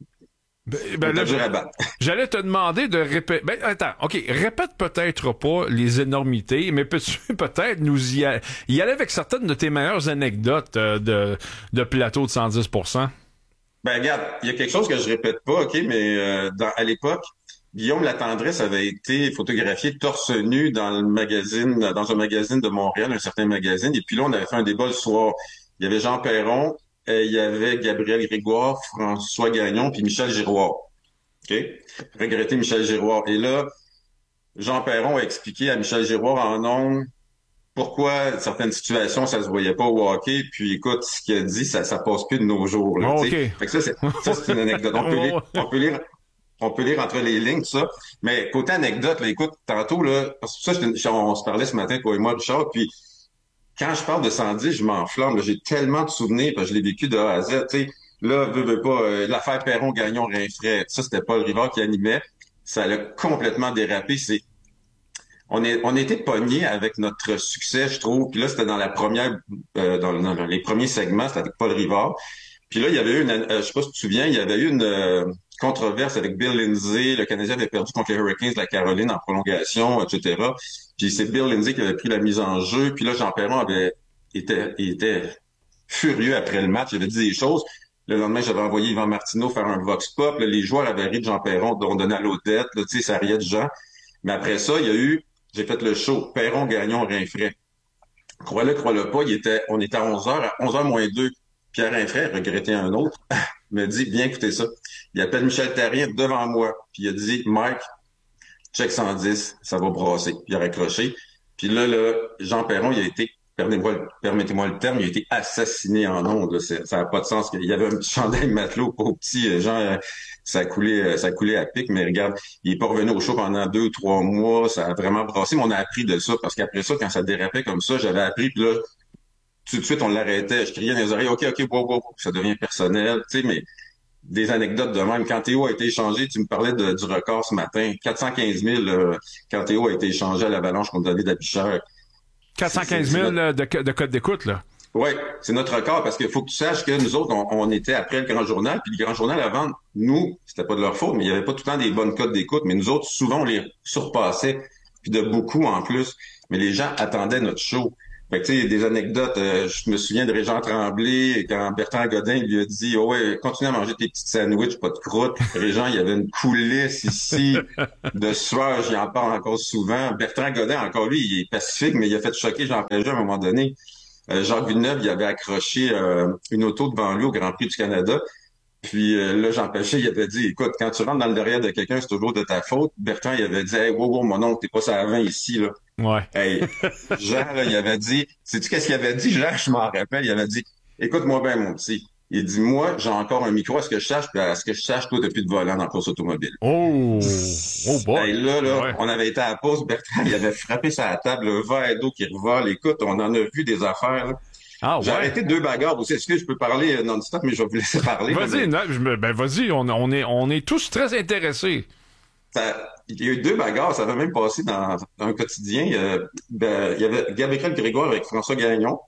Ben, ben là, j'allais te demander de répéter. Ben, attends, OK, répète peut-être pas les énormités, mais peux-tu peut-être nous y, a... y aller avec certaines de tes meilleures anecdotes euh, de, de plateau de cent dix pour cent? Ben, regarde, il y a quelque chose que je répète pas, OK, mais euh, dans, à l'époque, Guillaume Latendresse avait été photographié torse nu dans le magazine, dans un magazine de Montréal, un certain magazine. Et puis là, on avait fait un débat le soir. Il y avait Jean Perron, et il y avait Gabriel Grégoire, François Gagnon, puis Michel Giroir. OK? Regretter Michel Giroir. Et là, Jean Perron a expliqué à Michel Giroir en ondes pourquoi certaines situations, ça se voyait pas au hockey. Puis écoute, ce qu'il a dit, ça, ça passe plus de nos jours. Là, oh, okay. Fait que ça, c'est, ça, c'est une anecdote. On peut lire, on peut lire On peut lire entre les lignes, tout ça. Mais côté anecdote, là, écoute, tantôt, là, parce que ça, je, on se parlait ce matin, toi et moi, Richard, puis quand je parle de cent dix, je m'enflamme. Là, j'ai tellement de souvenirs, parce que je l'ai vécu de A à Z. Tu sais, là, veux, veux pas, euh, l'affaire Perron-Gagnon-Rinfret, ça, c'était Paul Rivard qui animait. Ça a complètement dérapé. C'est, on est, on était pognés avec notre succès, je trouve. Puis là, c'était dans la première, euh, dans, dans les premiers segments, c'était avec Paul Rivard. Puis là, il y avait eu une, euh, je sais pas si tu te souviens, il y avait eu une euh, controverse avec Bill Lindsay. Le Canadien avait perdu contre les Hurricanes de la Caroline en prolongation, et cetera. Puis c'est Bill Lindsay qui avait pris la mise en jeu. Puis là, Jean Perron avait était, était furieux après le match. Il avait dit des choses. Le lendemain, j'avais envoyé Yvan Martineau faire un vox pop. Là, les joueurs avaient ri de Jean Perron, on donnait à l'Odette. Tu sais, ça riait de gens. Mais après ça, il y a eu, j'ai fait le show, Perron, Gagnon, Rinfret. Crois-le, crois-le pas, il était, on était à onze heures, à onze heures moins deux. Pierre Rinfret, regretté un autre, me dit, viens écouter ça. Il appelle Michel Therrien devant moi, puis il a dit, Mike, check cent dix, ça va brasser. Puis il a raccroché. Puis là, là, Jean Perron, il a été, permettez-moi, permettez-moi le terme, il a été assassiné en ondes. Là. Ça n'a pas de sens. Il y avait un petit chandail matelot au petit, genre, ça a coulé, ça a coulé à pic, mais regarde, il est pas revenu au show pendant deux ou trois mois, ça a vraiment brassé, mais on a appris de ça, parce qu'après ça, quand ça dérapait comme ça, j'avais appris, puis là, tout de suite, on l'arrêtait. Je criais dans les oreilles, OK, OK, wow, wow, ça devient personnel. Tu sais, mais des anecdotes de même. Quand Théo a été échangé, tu me parlais de, du record ce matin. quatre cent quinze mille, euh, quand Théo a été échangé à l'Avalanche contre David Abichère. quatre cent quinze mille de, de code d'écoute, là. Oui, c'est notre record parce qu'il faut que tu saches que nous autres, on, on était après le Grand Journal, puis le Grand Journal avant, nous, c'était pas de leur faute, mais il n'y avait pas tout le temps des bonnes cotes d'écoute, mais nous autres, souvent, on les surpassait, puis de beaucoup en plus. Mais les gens attendaient notre show. Fait que tu sais, des anecdotes, euh, je me souviens de Régent Tremblay, quand Bertrand Godin lui a dit « Oh ouais, continue à manger tes petites sandwichs, pas de croûte. » Régent, il y avait une coulisse ici de sueur, j'y en parle encore souvent. Bertrand Godin, encore lui, il est pacifique, mais il a fait choquer Jean Pagé à un moment donné. Euh, Jacques Villeneuve, il avait accroché euh, une auto devant lui au Grand Prix du Canada. Puis euh, là, Jean Pagé, il avait dit, écoute, quand tu rentres dans le derrière de quelqu'un, c'est toujours de ta faute. Bertrand, il avait dit, hey, wow, wow, mon oncle, t'es pas ça avant ici, là. Ouais. Hey, Jean, là, il avait dit, sais-tu qu'est-ce qu'il avait dit, Jean? Je m'en rappelle, il avait dit, écoute-moi bien, mon petit. Il dit, moi, j'ai encore un micro à ce que je sache, puis à ce que je sache, toi, t'as plus de volant dans la course automobile. Oh! Oh boy! Hey, là, là, ouais. on avait été à la pause, Bertrand, il avait frappé sa table, le verre d'eau qui revole. Écoute, on en a vu des affaires, là. Ah, J'ai ouais. arrêté deux bagarres aussi. Est-ce que je peux parler non-stop, mais je vais vous laisser parler. Vas-y, mais... non, je me... ben vas-y, on, on, est, on est tous très intéressés. Ça... Il y a eu deux bagarres, ça avait même passé dans, dans un quotidien. Euh, ben, il y avait Gabriel Grégoire avec François Gagnon.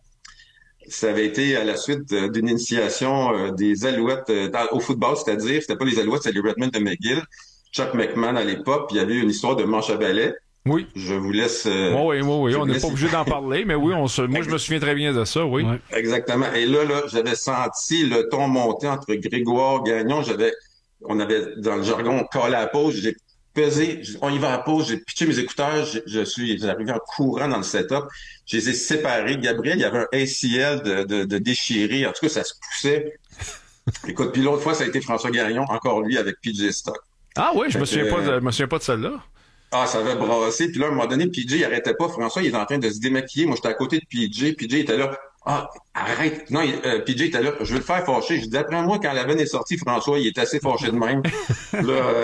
Ça avait été à la suite d'une initiation euh, des Alouettes euh, dans, au football, c'est-à-dire, c'était pas les Alouettes, c'était les Redmen de McGill. Chuck McMahon à l'époque, puis il y avait une histoire de manche à balai. Oui. Je vous laisse... Euh, oui, oui, oui, on n'est laisse... pas obligé d'en parler, mais oui, on se... moi, je me souviens très bien de ça, oui. Ouais. Exactement. Et là, là, j'avais senti le ton monter entre Grégoire, Gagnon. J'avais, on avait, dans le jargon, collé à la pause. J'ai pesé, on y va à la pause, j'ai pitché mes écouteurs, je, je suis arrivé en courant dans le setup. Je les ai séparés. Gabriel, il y avait un A C L de, de, de déchiré. En tout cas, ça se poussait. Écoute, puis l'autre fois, ça a été François Gagnon, encore lui, avec P J Stock. Ah oui, je me souviens euh, pas de, je me souviens pas de celle-là. Ah, ça avait brassé. Puis là, à un moment donné, P J, il arrêtait pas. François, il était en train de se démaquiller. Moi, j'étais à côté de P J. P J était là. Ah, arrête. Non, il, euh, P J était là. Je vais le faire fâcher. Je dis, d'après moi, quand la veine est sortie, François, il est assez fâché de même. là, euh,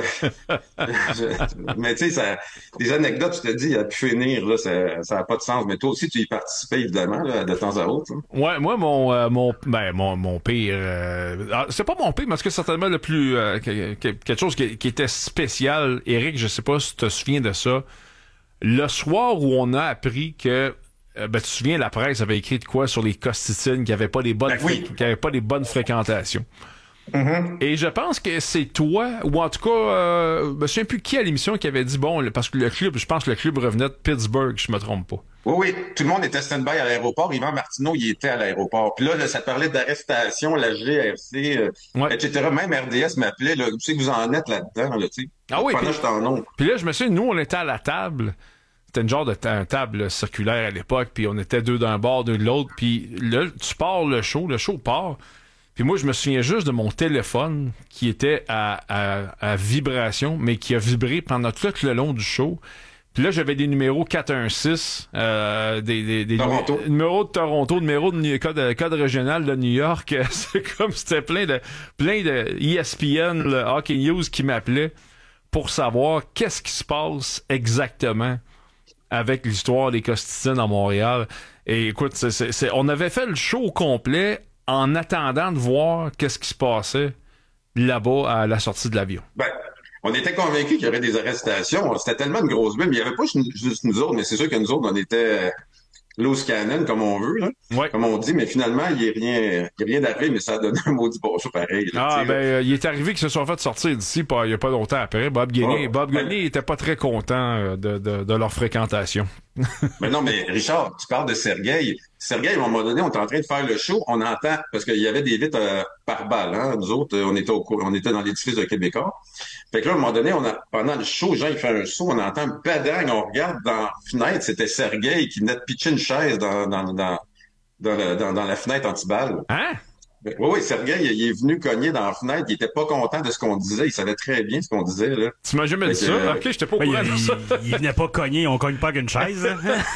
je, mais tu sais, ça, des anecdotes, je te dis, à pu finir, là, ça, ça a pas de sens. Mais toi aussi, tu y participais, évidemment, là, de temps à autre. Hein. Ouais, moi, mon, euh, mon, ben, mon, mon pire, euh, ah, c'est pas mon pire, mais c'est certainement le plus, euh, quelque chose qui, qui était spécial. Éric, je sais pas si tu te souviens de ça. Le soir où on a appris que, euh, ben, tu te souviens, la presse avait écrit de quoi sur les Costitines, qui n'avaient pas les bonnes, ben oui. qui avaient pas les bonnes fréquentations. Mm-hmm. Et je pense que c'est toi, ou en tout cas, euh, je me souviens plus qui à l'émission qui avait dit, bon, parce que le club, je pense que le club revenait de Pittsburgh, je me trompe pas. Oui, oui, tout le monde était stand-by à l'aéroport. Yvan Martineau, il était à l'aéroport. Puis là, là ça parlait d'arrestation, la G R C, euh, ouais. et cetera. Même R D S m'appelait, là, tu sais que vous en êtes là-dedans, là, tu sais. Ah oui, pendant que j'étais en nombre. Puis là, je me souviens, nous, on était à la table. C'était une genre de ta- table circulaire à l'époque, puis on était deux d'un bord, deux de l'autre. Puis là, tu pars le show, le show part. Puis moi, je me souviens juste de mon téléphone qui était à, à, à vibration, mais qui a vibré pendant tout le long du show. Puis là, j'avais des numéros quatre un six, euh, des, des, des Toronto. numé- numéros de Toronto, numéros de code, code régional de New York. C'est comme c'était plein de plein de E S P N, le Hockey News qui m'appelait pour savoir qu'est-ce qui se passe exactement avec l'histoire des Costitines à Montréal. Et écoute, c'est, c'est, c'est, on avait fait le show au complet en attendant de voir qu'est-ce qui se passait là-bas à la sortie de l'avion. Ben, on était convaincus qu'il y aurait des arrestations. C'était tellement une grosse bulle. Mais il n'y avait pas juste nous autres, mais c'est sûr que nous autres, on était loose cannon, comme on veut, là. Ouais. Comme on dit. Mais finalement, il n'y a rien, il y a rien d'arrivé, mais ça a donné un maudit bon show pareil. Là, ah, t'sais, ben, euh, il est arrivé qu'ils se sont fait sortir d'ici pas, il n'y a pas longtemps après. Bob Gagné, oh, Bob ben, Gagné était pas très content de, de, de leur fréquentation. Mais non, mais Richard, tu parles de Sergueï. Sergueï, à un moment donné, on est en train de faire le show, on entend, parce qu'il y avait des vitres euh, par balle, hein. Nous autres, on était au on était dans l'édifice de Québécois. Fait que là, à un moment donné, on a, pendant le show, Jean, il fait un saut, on entend un badang, on regarde dans la fenêtre, c'était Sergueï qui venait de pitcher une chaise dans, dans, dans, dans, le, dans, dans la fenêtre anti-balle. Hein? Oui, oui, Sergueï, il est venu cogner dans la fenêtre, il était pas content de ce qu'on disait, il savait très bien ce qu'on disait, là. Tu m'as jamais dit ça? Euh, ok, j'étais pas au courant de ça. Il, il venait pas cogner, on cogne pas qu'une chaise.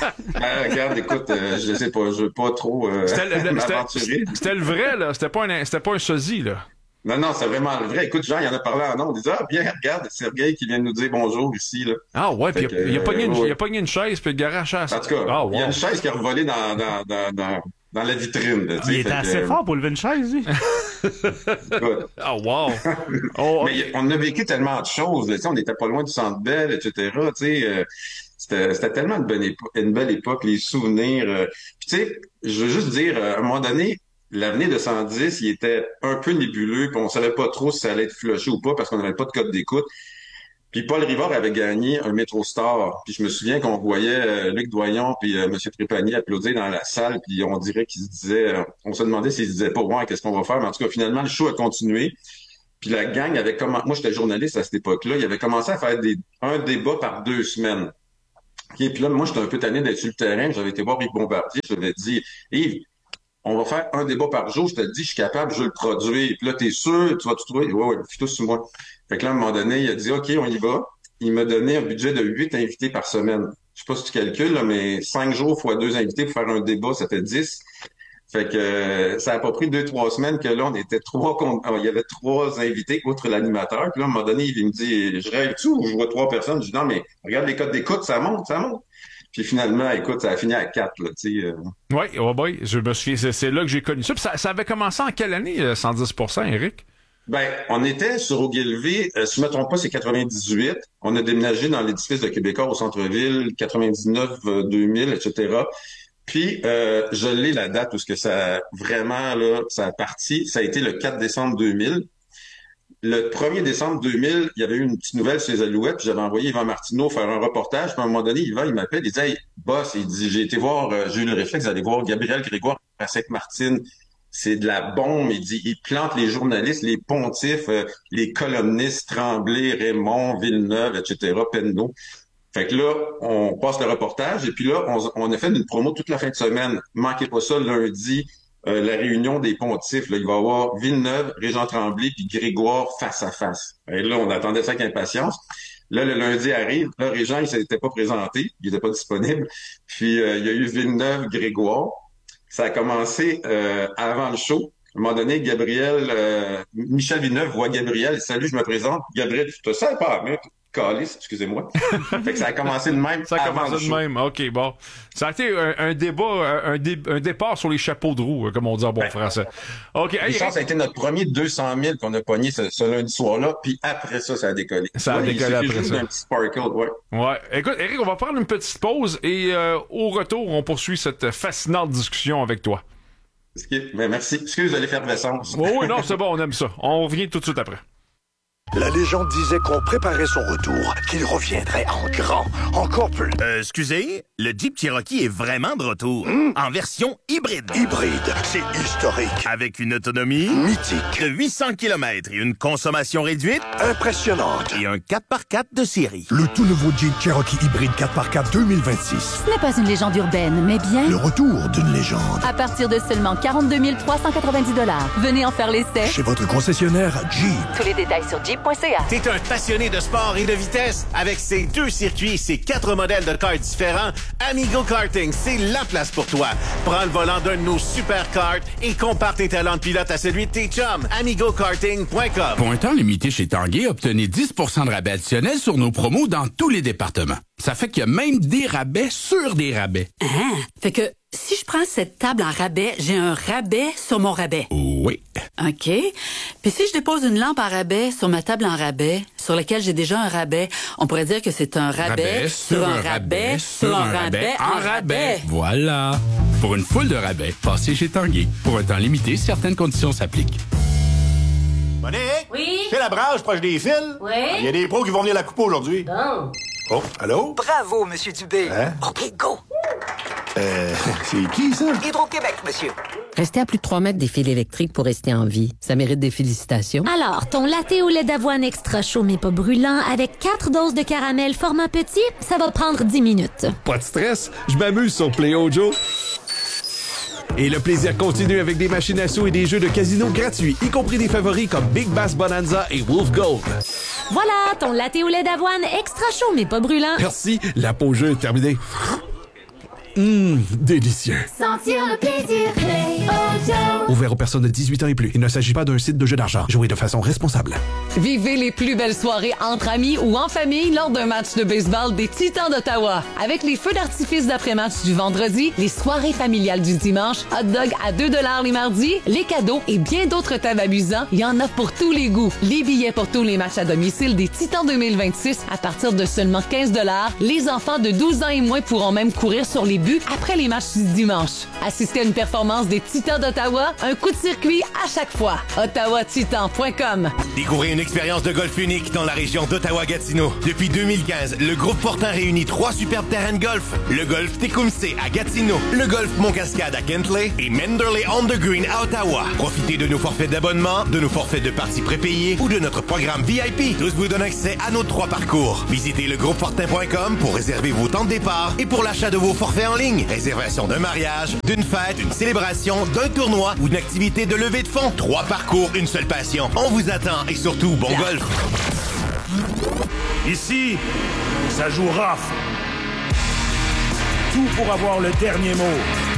Ah, regarde, écoute, euh, je sais pas, je veux pas trop euh, c'était, le, m'aventurer. C'était, c'était le vrai, là, c'était pas un, c'était pas un sosie, là. Non, non, c'est vraiment le vrai. Écoute, Jean, il en a parlé en nom. Il disait, ah, bien, regarde, c'est Sergueï qui vient de nous dire bonjour ici, là. Ah, ouais, puis il, que, il, a pogné une, ouais. il a pogné une chaise, puis le garage à... En tout cas, ah, wow. il y a une chaise qui a revolé dans, dans, dans, dans, dans la vitrine, là, il était fait assez que, fort pour lever une chaise, lui. Ah, oh, wow. Oh, mais on a vécu tellement de choses, là, on n'était pas loin du Centre Bell, et cetera, tu sais, euh, C'était, c'était tellement une, bonne épo- une belle époque, les souvenirs. euh. Puis tu sais, je veux juste dire, euh, à un moment donné, l'avenir de cent dix, il était un peu nébuleux, puis on savait pas trop si ça allait être flushé ou pas parce qu'on n'avait pas de code d'écoute. Puis Paul Rivard avait gagné un Métro Star. Puis je me souviens qu'on voyait euh, Luc Doyon puis euh, M. Trépanier applaudir dans la salle, puis on dirait qu'ils se disaient, euh, on se demandait s'ils se disaient pas, ouais, qu'est-ce qu'on va faire? Mais en tout cas, finalement, le show a continué. Puis la gang avait commencé, moi j'étais journaliste à cette époque-là, il avait commencé à faire des, un débat par deux semaines. Okay, puis là, moi, j'étais un peu tanné d'être sur le terrain. J'avais été voir Yves Bombardier. Je lui avais dit, Yves, on va faire un débat par jour. Je te le dis, je suis capable, je vais le produire. Puis là, t'es sûr, tu vas tout trouver? Ouais, ouais, fais tout sur moi. Fait que là, à un moment donné, il a dit, OK, on y va. Il m'a donné un budget de huit invités par semaine. Je sais pas si tu calcules, là, mais cinq jours fois deux invités pour faire un débat, ça fait dix. Fait que euh, ça a pas pris deux, trois semaines que là, on était trois con- il y avait trois invités, outre l'animateur. Puis là, à un moment donné, il me dit, je rêve-tu ou je vois trois personnes? Je dis, non, mais regarde les codes d'écoute, ça monte, ça monte. Puis finalement, écoute, ça a fini à quatre, là, tu sais. Euh... Oui, oh boy, je me souviens, c'est, c'est là que j'ai connu ça. Puis ça, ça avait commencé en quelle année, euh, cent dix pour cent, Éric? Ben, on était sur Ogilvy, euh, si je me trompe pas, c'est quatre-vingt-dix-huit. On a déménagé dans l'édifice de Québécois au centre-ville, quatre-vingt-dix-neuf, euh, deux mille, et cetera. Puis, euh, je l'ai la date où ce que ça, vraiment, là, ça a parti. Ça a été le quatre décembre deux mille. Le premier décembre deux mille, il y avait eu une petite nouvelle sur les Alouettes, puis j'avais envoyé Yvan Martineau faire un reportage. Puis à un moment donné, Yvan, il m'appelle, il dit, hey, boss, il dit, j'ai été voir, euh, j'ai eu le réflexe d'aller voir Gabriel Grégoire à Sainte-Martine. C'est de la bombe. Il dit, il plante les journalistes, les pontifs, euh, les columnistes, Tremblay, Raymond, Villeneuve, et cetera, Penneau. Fait que là, on passe le reportage et puis là, on, on a fait une promo toute la fin de semaine. Manquez pas ça, lundi, euh, la réunion des pontifs. Là, il va y avoir Villeneuve, Régent Tremblay puis Grégoire face à face. Et là, on attendait ça avec impatience. Là, le lundi arrive. Là, Régent, il s'était pas présenté. Il était pas disponible. Puis, euh, il y a eu Villeneuve, Grégoire. Ça a commencé euh, avant le show. À un moment donné, Gabriel, euh, Michel Villeneuve voit Gabriel. Salut, je me présente. Gabriel, tu te sais pas, mais calice, excusez-moi. Fait que ça a commencé de même. Ça a commencé de même. OK, bon. Ça a été un, un débat, un, dé, un départ sur les chapeaux de roue, comme on dit en bon ben, français. OK. Hey, Richard, ça a été notre premier deux cent mille qu'on a pogné ce, ce lundi soir-là, puis après ça, ça a décollé. Ça a ouais, décollé après juste ça. Un petit sparkle, ouais. Ouais. Écoute, Éric, on va prendre une petite pause et euh, au retour, on poursuit cette fascinante discussion avec toi. Ben, merci. Excuse de l'effervescence. Oui, oui, non, c'est bon, on aime ça. On revient tout de suite après. La légende disait qu'on préparait son retour, qu'il reviendrait en grand, encore plus. Euh, excusez, le Jeep Cherokee est vraiment de retour, mmh. en version hybride. Hybride, c'est historique. Avec une autonomie mythique de huit cents kilomètres et une consommation réduite impressionnante. Et un quatre par quatre de série. Le tout nouveau Jeep Cherokee hybride quatre par quatre deux mille vingt-six. Ce n'est pas une légende urbaine, mais bien le retour d'une légende. À partir de seulement quarante-deux mille trois cent quatre-vingt-dix dollars. Venez en faire l'essai chez votre concessionnaire Jeep. Tous les détails sur jeep point c a. T'es un passionné de sport et de vitesse? Avec ses deux circuits et ses quatre modèles de karts différents, Amigo Karting, c'est la place pour toi. Prends le volant d'un de nos super karts et compare tes talents de pilote à celui de tes chums. amigo karting point com. Pour un temps limité chez Tanguay, obtenez dix pour cent de rabais additionnel sur nos promos dans tous les départements. Ça fait qu'il y a même des rabais sur des rabais. Ah, fait que si je prends cette table en rabais, j'ai un rabais sur mon rabais. Oui. OK. Puis si je dépose une lampe en rabais sur ma table en rabais, sur laquelle j'ai déjà un rabais, on pourrait dire que c'est un rabais, rabais sur, sur un rabais, rabais sur un rabais, en rabais. rabais. Voilà. Pour une foule de rabais, passez chez Tanguay. Pour un temps limité, certaines conditions s'appliquent. Monique? Oui? C'est la brage proche des fils? Oui? Il y a des pros qui vont venir la couper aujourd'hui. Bon. Oh, allô? Bravo, Monsieur Dubé. Hein? OK, go. Euh, c'est qui, ça? Hydro-Québec, monsieur. Rester à plus de trois mètres des fils électriques pour rester en vie. Ça mérite des félicitations. Alors, ton latte au lait d'avoine extra chaud mais pas brûlant avec quatre doses de caramel format petit, ça va prendre dix minutes. Pas de stress, je m'amuse sur Play Ojo. Et le plaisir continue avec des machines à sous et des jeux de casino gratuits, y compris des favoris comme Big Bass Bonanza et Wolf Gold. Voilà, ton latte au lait d'avoine extra chaud mais pas brûlant. Merci, la pause jeu est terminée. Hum, délicieux. Sentir le plaisir, Play Auto. Ouvert aux personnes de dix-huit ans et plus. Il ne s'agit pas d'un site de jeu d'argent. Jouez de façon responsable. Vivez les plus belles soirées entre amis ou en famille lors d'un match de baseball des Titans d'Ottawa. Avec les feux d'artifice d'après-match du vendredi, les soirées familiales du dimanche, hot dog à deux dollars les mardis, les cadeaux et bien d'autres tables amusants, il y en a pour tous les goûts. Les billets pour tous les matchs à domicile des Titans deux mille vingt-six à partir de seulement quinze dollars. Les enfants de douze ans et moins pourront même courir sur les buts après les matchs du dimanche. Assistez à une performance des Titans d'Ottawa, un coup de circuit à chaque fois. ottawa titan point com. Découvrez une expérience de golf unique dans la région d'Ottawa-Gatineau. Depuis deux mille quinze, le groupe Fortin réunit trois superbes terrains de golf. Le golf Tecumseh à Gatineau, le golf Mont-Cascade à Kentley et Manderley on the Green à Ottawa. Profitez de nos forfaits d'abonnement, de nos forfaits de parties prépayées ou de notre programme V I P. Tous vous donnent accès à nos trois parcours. Visitez le groupe fortin point com pour réserver vos temps de départ et pour l'achat de vos forfaits en ligne. Réservation d'un mariage, d'une fête, d'une célébration, d'un tournoi ou d'une activité de levée de fonds. Trois parcours, une seule passion. On vous attend et surtout, bon golf. Ici, ça joue rough. Tout pour avoir le dernier mot.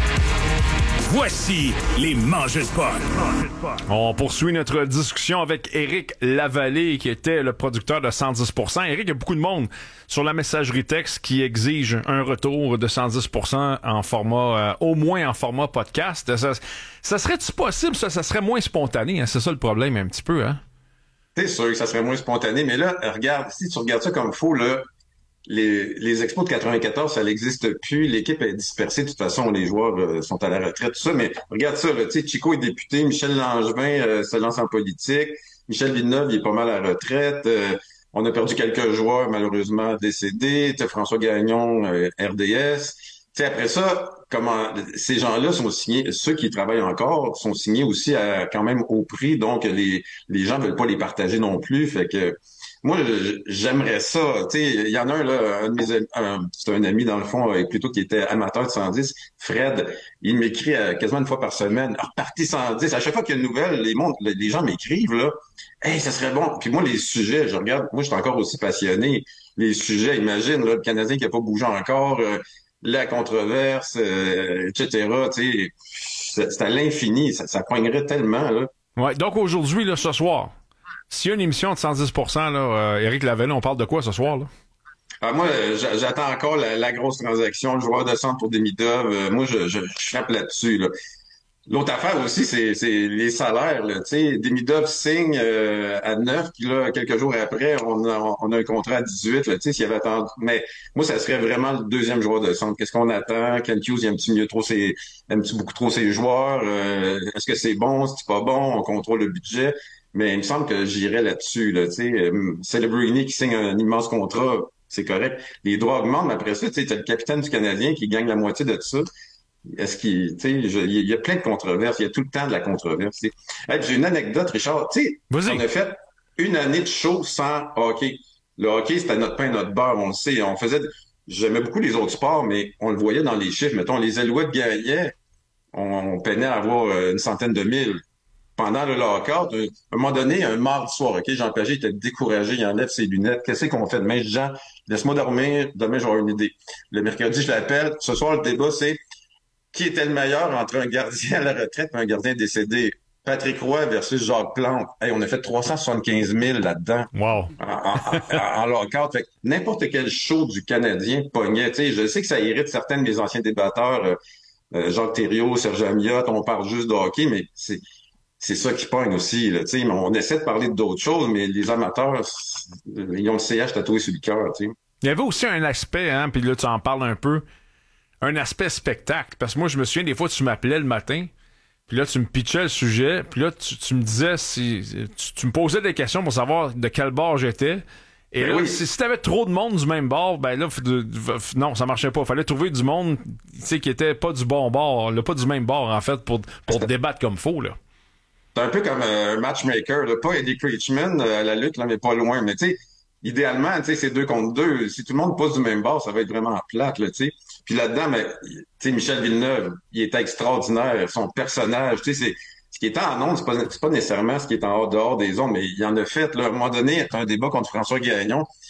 Voici les mangeurs de pot. On poursuit notre discussion avec Éric Lavallée, qui était le producteur de cent dix pour cent. Éric, il y a beaucoup de monde sur la messagerie texte qui exige un retour de cent dix pour cent en format, euh, au moins en format podcast. Ça, ça serait-tu possible, ça? Ça serait moins spontané, hein? C'est ça le problème un petit peu, hein? C'est sûr que ça serait moins spontané, mais là, regarde, si tu regardes ça comme il faut, là, Les, les expos de quatre-vingt-quatorze, ça n'existe plus. L'équipe est dispersée. De toute façon, les joueurs euh, sont à la retraite, tout ça. Mais regarde ça, tu sais, Chico est député, Michel Langevin euh, se lance en politique, Michel Villeneuve, il est pas mal à la retraite. Euh, on a perdu quelques joueurs, malheureusement, décédés. Tu sais, François Gagnon, euh, R D S. Tu sais, après ça, comment ces gens-là sont signés, ceux qui travaillent encore sont signés aussi à, quand même au prix. Donc, les, les gens veulent pas les partager non plus. Fait que moi, j'aimerais ça. Tu sais, il y en a un, là, un de mes amis, un, c'est un ami, dans le fond, plutôt qui était amateur de cent dix, Fred. Il m'écrit euh, quasiment une fois par semaine. Ah, reparti cent dix. À chaque fois qu'il y a une nouvelle, les, mondes, les gens m'écrivent, là. Hey, ça serait bon. Puis moi, les sujets, je regarde, moi, je suis encore aussi passionné. Les sujets, imagine, là, le Canadien qui a pas bougé encore, euh, la controverse, euh, et cetera. Tu sais, c'est à l'infini. Ça, ça poignerait tellement, là. Ouais, donc aujourd'hui, là, ce soir, s'il y a une émission de cent dix pour cent, là, euh, Éric Lavallée, on parle de quoi ce soir, là? Ah, moi, j'attends encore la, la grosse transaction, le joueur de centre pour Demidov. Euh, moi, je, je, je frappe là-dessus, là. L'autre affaire aussi, c'est, c'est les salaires, là. Tu sais, Demidov signe euh, à neuf, puis là, quelques jours après, on a, on a un contrat à dix-huit, là. Tu sais, s'il y avait attendu. Mais moi, ça serait vraiment le deuxième joueur de centre. Qu'est-ce qu'on attend? Kent Hughes, il aime-tu mieux trop ses, aime-tu beaucoup trop ses joueurs? Euh, est-ce que c'est bon? Est-ce que c'est pas bon? On contrôle le budget. Mais il me semble que j'irais là-dessus, là, tu sais. Euh, Celebrini qui signe un immense contrat, c'est correct. Les droits augmentent, mais après ça, tu sais, t'as le capitaine du Canadien qui gagne la moitié de tout ça. Est-ce qu'il, tu sais, il y a plein de controverses. Il y a tout le temps de la controverse. Hey, j'ai une anecdote, Richard. Tu sais, on a fait une année de show sans hockey. Le hockey, c'était notre pain, notre beurre, on le sait. On faisait, j'aimais beaucoup les autres sports, mais on le voyait dans les chiffres. Mettons, les Alouettes gagnaient, on, on peinait à avoir une centaine de mille. Pendant le lockout, à un moment donné, un mardi soir, OK, Jean Pagé était découragé, il enlève ses lunettes. Qu'est-ce qu'on fait demain? Jean, laisse-moi dormir, demain j'aurai une idée. Le mercredi, je l'appelle. Ce soir, le débat, c'est qui était le meilleur entre un gardien à la retraite et un gardien décédé? Patrick Roy versus Jacques Plante. Hey, on a fait trois cent soixante-quinze mille là-dedans. Wow. En, en, en, en lockout. Fait que n'importe quel show du Canadien pognait. Tu sais, je sais que ça irrite certains de mes anciens débatteurs, euh, euh, Jacques Thériault, Serge Amiot, on parle juste de hockey, mais c'est c'est ça qui pogne aussi. Là, tu sais, on essaie de parler d'autres choses, mais les amateurs, ils ont le C H tatoué sur le cœur. Tu sais. Il y avait aussi un aspect, hein, puis là tu en parles un peu, un aspect spectacle. Parce que moi, je me souviens des fois, tu m'appelais le matin, puis là, tu me pitchais le sujet, puis là, tu, tu me disais, si tu, tu me posais des questions pour savoir de quel bord j'étais. Et ben là, oui. si, si t'avais trop de monde du même bord, ben là, de, de, non, ça marchait pas. Fallait trouver du monde, tu sais, qui était pas du bon bord, là, pas du même bord, en fait, pour, pour débattre comme faux, là. C'est un peu comme un matchmaker, là. Pas Eddie Creechman à la lutte, là, mais pas loin. Mais tu sais, idéalement, tu sais, c'est deux contre deux. Si tout le monde passe du même bord, ça va être vraiment plate, là, tu sais. Puis là-dedans, mais tu sais, Michel Villeneuve, il était extraordinaire. Son personnage, tu sais, c'est ce qui est en ondes, c'est pas, c'est pas nécessairement ce qui est en dehors des ondes, mais il en a fait, là, à un moment donné, un débat contre François Gagnon.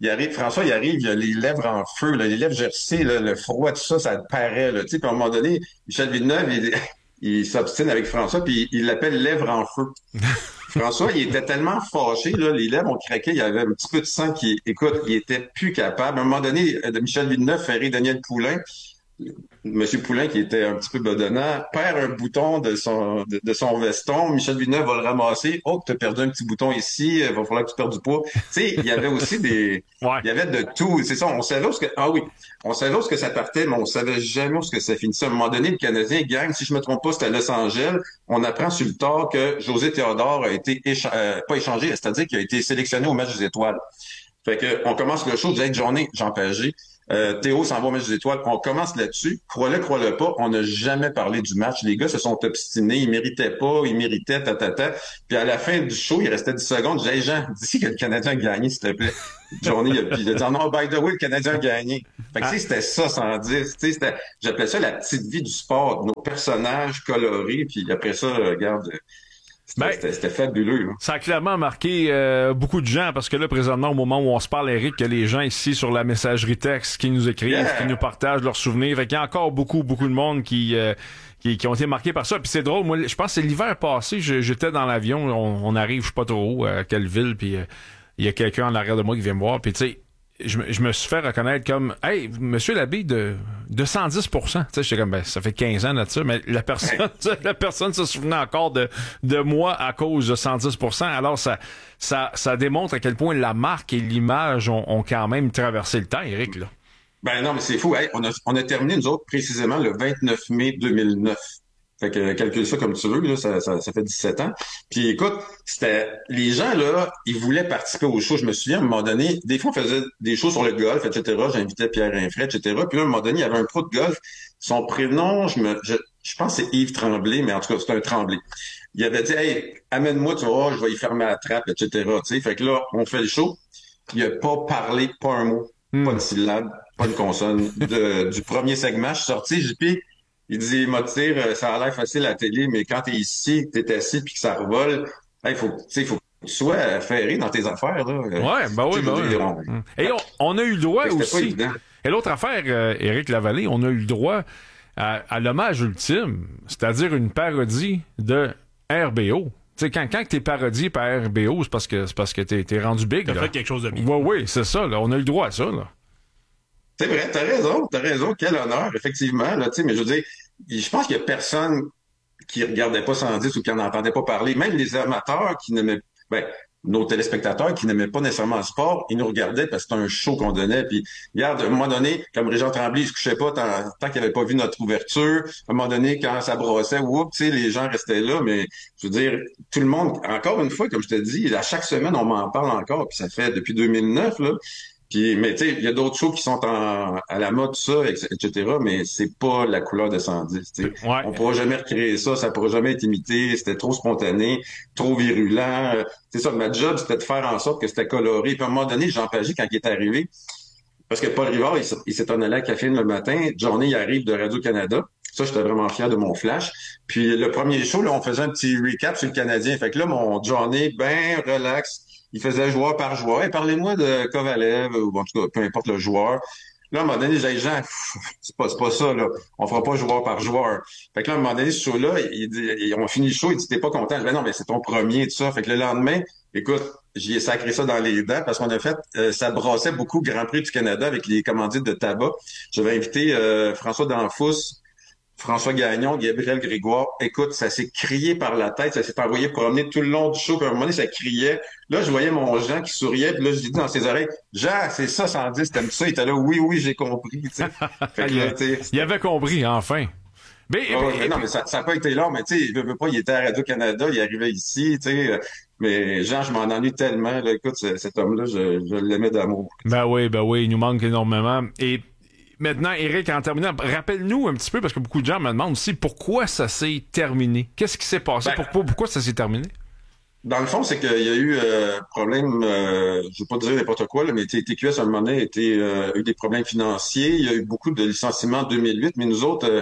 il arrive, François, il arrive, il a les lèvres en feu, là, les lèvres gercées, là, le froid, tout ça, ça paraît, là, tu sais, puis à un moment donné, Michel Villeneuve, il, il s'obstine avec François, puis il l'appelle lèvres en feu. François, il était tellement fâché, là, les lèvres ont craqué, il y avait un petit peu de sang qui, écoute, il était plus capable. À un moment donné, Michel Villeneuve fait rire Daniel Poulain. Monsieur Poulain, qui était un petit peu bedonnant, perd un bouton de son de, de son veston. Michel Villeneuve va le ramasser. Oh, tu as perdu un petit bouton ici, il va falloir que tu perdes du poids. Tu sais, il y avait aussi des... Ouais. Il y avait de tout. C'est ça, on savait où ce que... Ah oui, on savait où ce que ça partait, mais on savait jamais où ce que ça finissait. À un moment donné, le Canadien gagne. Si je me trompe pas, c'était à Los Angeles. On apprend sur le tard que José Théodore a été... Écha... Euh, pas échangé, c'est-à-dire qu'il a été sélectionné au match des étoiles. Fait que on commence le show, je disais, hey, journée, Jean Pagé. Euh, Théo s'en va au match des étoiles. On commence là-dessus. Crois-le, crois-le pas, on n'a jamais parlé du match. Les gars se sont obstinés. Ils méritaient pas, ils méritaient, ta, ta, ta. Puis à la fin du show, il restait dix secondes. Je disais, hey, Jean, dis que le Canadien a gagné, s'il te plaît. Journée, puis il a dit, non, by the way, le Canadien a gagné. Fait que, ah. tu sais, c'était ça, sans dire. Tu sais, c'était, j'appelais ça la petite vie du sport. Nos personnages colorés, puis après ça, regarde... C'était, ben, c'était, c'était fabuleux. Hein. Ça a clairement marqué euh, beaucoup de gens parce que là, présentement, au moment où on se parle, Eric, il y a les gens ici sur la messagerie texte qui nous écrivent, yeah. qui nous partagent leurs souvenirs. Fait qu'il y a encore beaucoup, beaucoup de monde qui, euh, qui, qui ont été marqués par ça. Puis c'est drôle, moi, je pense que c'est l'hiver passé, je, j'étais dans l'avion, on, on arrive, je sais pas trop où, à quelle ville, puis euh, il y a quelqu'un en arrière de moi qui vient me voir, puis tu sais, Je me, je me suis fait reconnaître comme « Hey, monsieur l'abbé, de, de cent dix pour cent. » Tu sais, j'étais comme, ben, ça fait quinze ans de ça, mais la personne, la personne se souvenait encore de, de moi à cause de cent dix pour cent. Alors, ça, ça, ça démontre à quel point la marque et l'image ont, ont quand même traversé le temps, Éric, là. Ben non, mais c'est fou. Hey, on a, on a terminé, nous autres, précisément le vingt-neuf mai deux mille neuf. Fait que calcule ça comme tu veux, là, ça, ça, ça fait dix-sept ans. Puis écoute, c'était les gens, là, ils voulaient participer aux shows. Je me souviens, à un moment donné, des fois, on faisait des shows sur le golf, et cetera. J'invitais Pierre Infray, et cetera. Puis là, à un moment donné, il y avait un pro de golf. Son prénom, je me je, je pense que c'est Yves Tremblay, mais en tout cas, c'est un Tremblay. Il avait dit, hey, amène-moi, tu vois, je vais y fermer la trappe, et cetera. Tu sais, fait que là, on fait le show. Il a pas parlé, pas un mot, mm. pas une syllabe, pas une consonne de, du premier segment. Je suis sorti, j'ai dit, il dit, m'a dit, ça a l'air facile à la télé, mais quand t'es ici, t'es assis puis que ça revole, il faut, tu sais, faut que tu sois ferré dans tes affaires, là. Ouais, ben oui, ben oui. On... Et on, on a eu le droit aussi. Et l'autre affaire, euh, Éric Lavallée, on a eu le droit à, à l'hommage ultime, c'est-à-dire une parodie de R B O. Tu sais, quand, quand t'es parodié par R B O, c'est parce que, c'est parce que t'es, t'es rendu big, T'as là. fait quelque chose de bien. Oui, oui, c'est ça, là. On a eu le droit à ça, là. C'est vrai, t'as raison, t'as raison, quel honneur, effectivement, là, tu sais, mais je veux dire, je pense qu'il y a personne qui regardait pas cent dix ou qui en entendait pas parler, même les amateurs qui n'aimaient, ben, nos téléspectateurs qui n'aimaient pas nécessairement le sport, ils nous regardaient parce que c'était un show qu'on donnait, puis regarde, à un moment donné, comme Régent Tremblay, il se couchait pas tant, tant qu'il avait pas vu notre ouverture, à un moment donné, quand ça brossait, whoop, tu sais, les gens restaient là, mais je veux dire, tout le monde, encore une fois, comme je te dis, à chaque semaine, on m'en parle encore, puis ça fait depuis deux mille neuf, là. Puis, mais tu sais, il y a d'autres shows qui sont en, à la mode, tout ça, et cetera, mais c'est pas la couleur de cent dix, tu sais. Ouais. On pourra jamais recréer ça, ça pourra jamais être imité, c'était trop spontané, trop virulent. C'est ça, ma job, c'était de faire en sorte que c'était coloré. Puis à un moment donné, Jean Pagé, quand il est arrivé, parce que Paul Rivard, il, il s'est en allé à Caféine le matin, journée, il arrive de Radio-Canada. Ça, j'étais vraiment fier de mon flash. Puis le premier show, là, on faisait un petit recap sur le Canadien. Fait que là, mon Johnny, ben relax, il faisait joueur par joueur. Hey, parlez-moi de Kovalev, ou en tout cas, peu importe le joueur. Là, à un moment donné, j'ai dit, Jean, c'est pas, c'est pas ça, là. On fera pas joueur par joueur. Fait que là, à un moment donné, ce show-là, il dit, on finit le show, il dit, t'es pas content? Je dis, ben non, mais c'est ton premier, tout ça. Fait que le lendemain, écoute, j'y ai sacré ça dans les dents parce qu'on a fait, euh, ça brassait beaucoup Grand Prix du Canada avec les commandites de tabac. J'avais invité euh, François Danfous, François Gagnon, Gabriel Grégoire. Écoute, ça s'est crié par la tête, ça s'est envoyé promener tout le long du show, puis à un moment donné, ça criait. Là, je voyais mon Jean qui souriait, puis là, je lui dis dans ses oreilles, Jean, c'est ça, cent dix, t'aimes ça? Il était là, oui, oui, j'ai compris, tu sais. Fait que, là, tu sais, il avait compris, enfin. Mais, oh, mais, mais non, mais ça n'a pas été long, mais tu sais, il veut pas, il était à Radio-Canada, il arrivait ici, tu sais. Mais Jean, je m'en ennuie tellement, là. Écoute, cet homme-là, je, je l'aimais d'amour. Ben oui, ben oui, il nous manque énormément. Et maintenant, Éric, en terminant, rappelle-nous un petit peu, parce que beaucoup de gens me demandent aussi pourquoi ça s'est terminé. Qu'est-ce qui s'est passé? Ben, pourquoi, pourquoi ça s'est terminé? Dans le fond, c'est qu'il y a eu euh, problème, euh, je vais pas dire n'importe quoi, là, mais T Q S à un moment donné a été, euh, eu des problèmes financiers. Il y a eu beaucoup de licenciements en deux mille huit, mais nous autres, euh,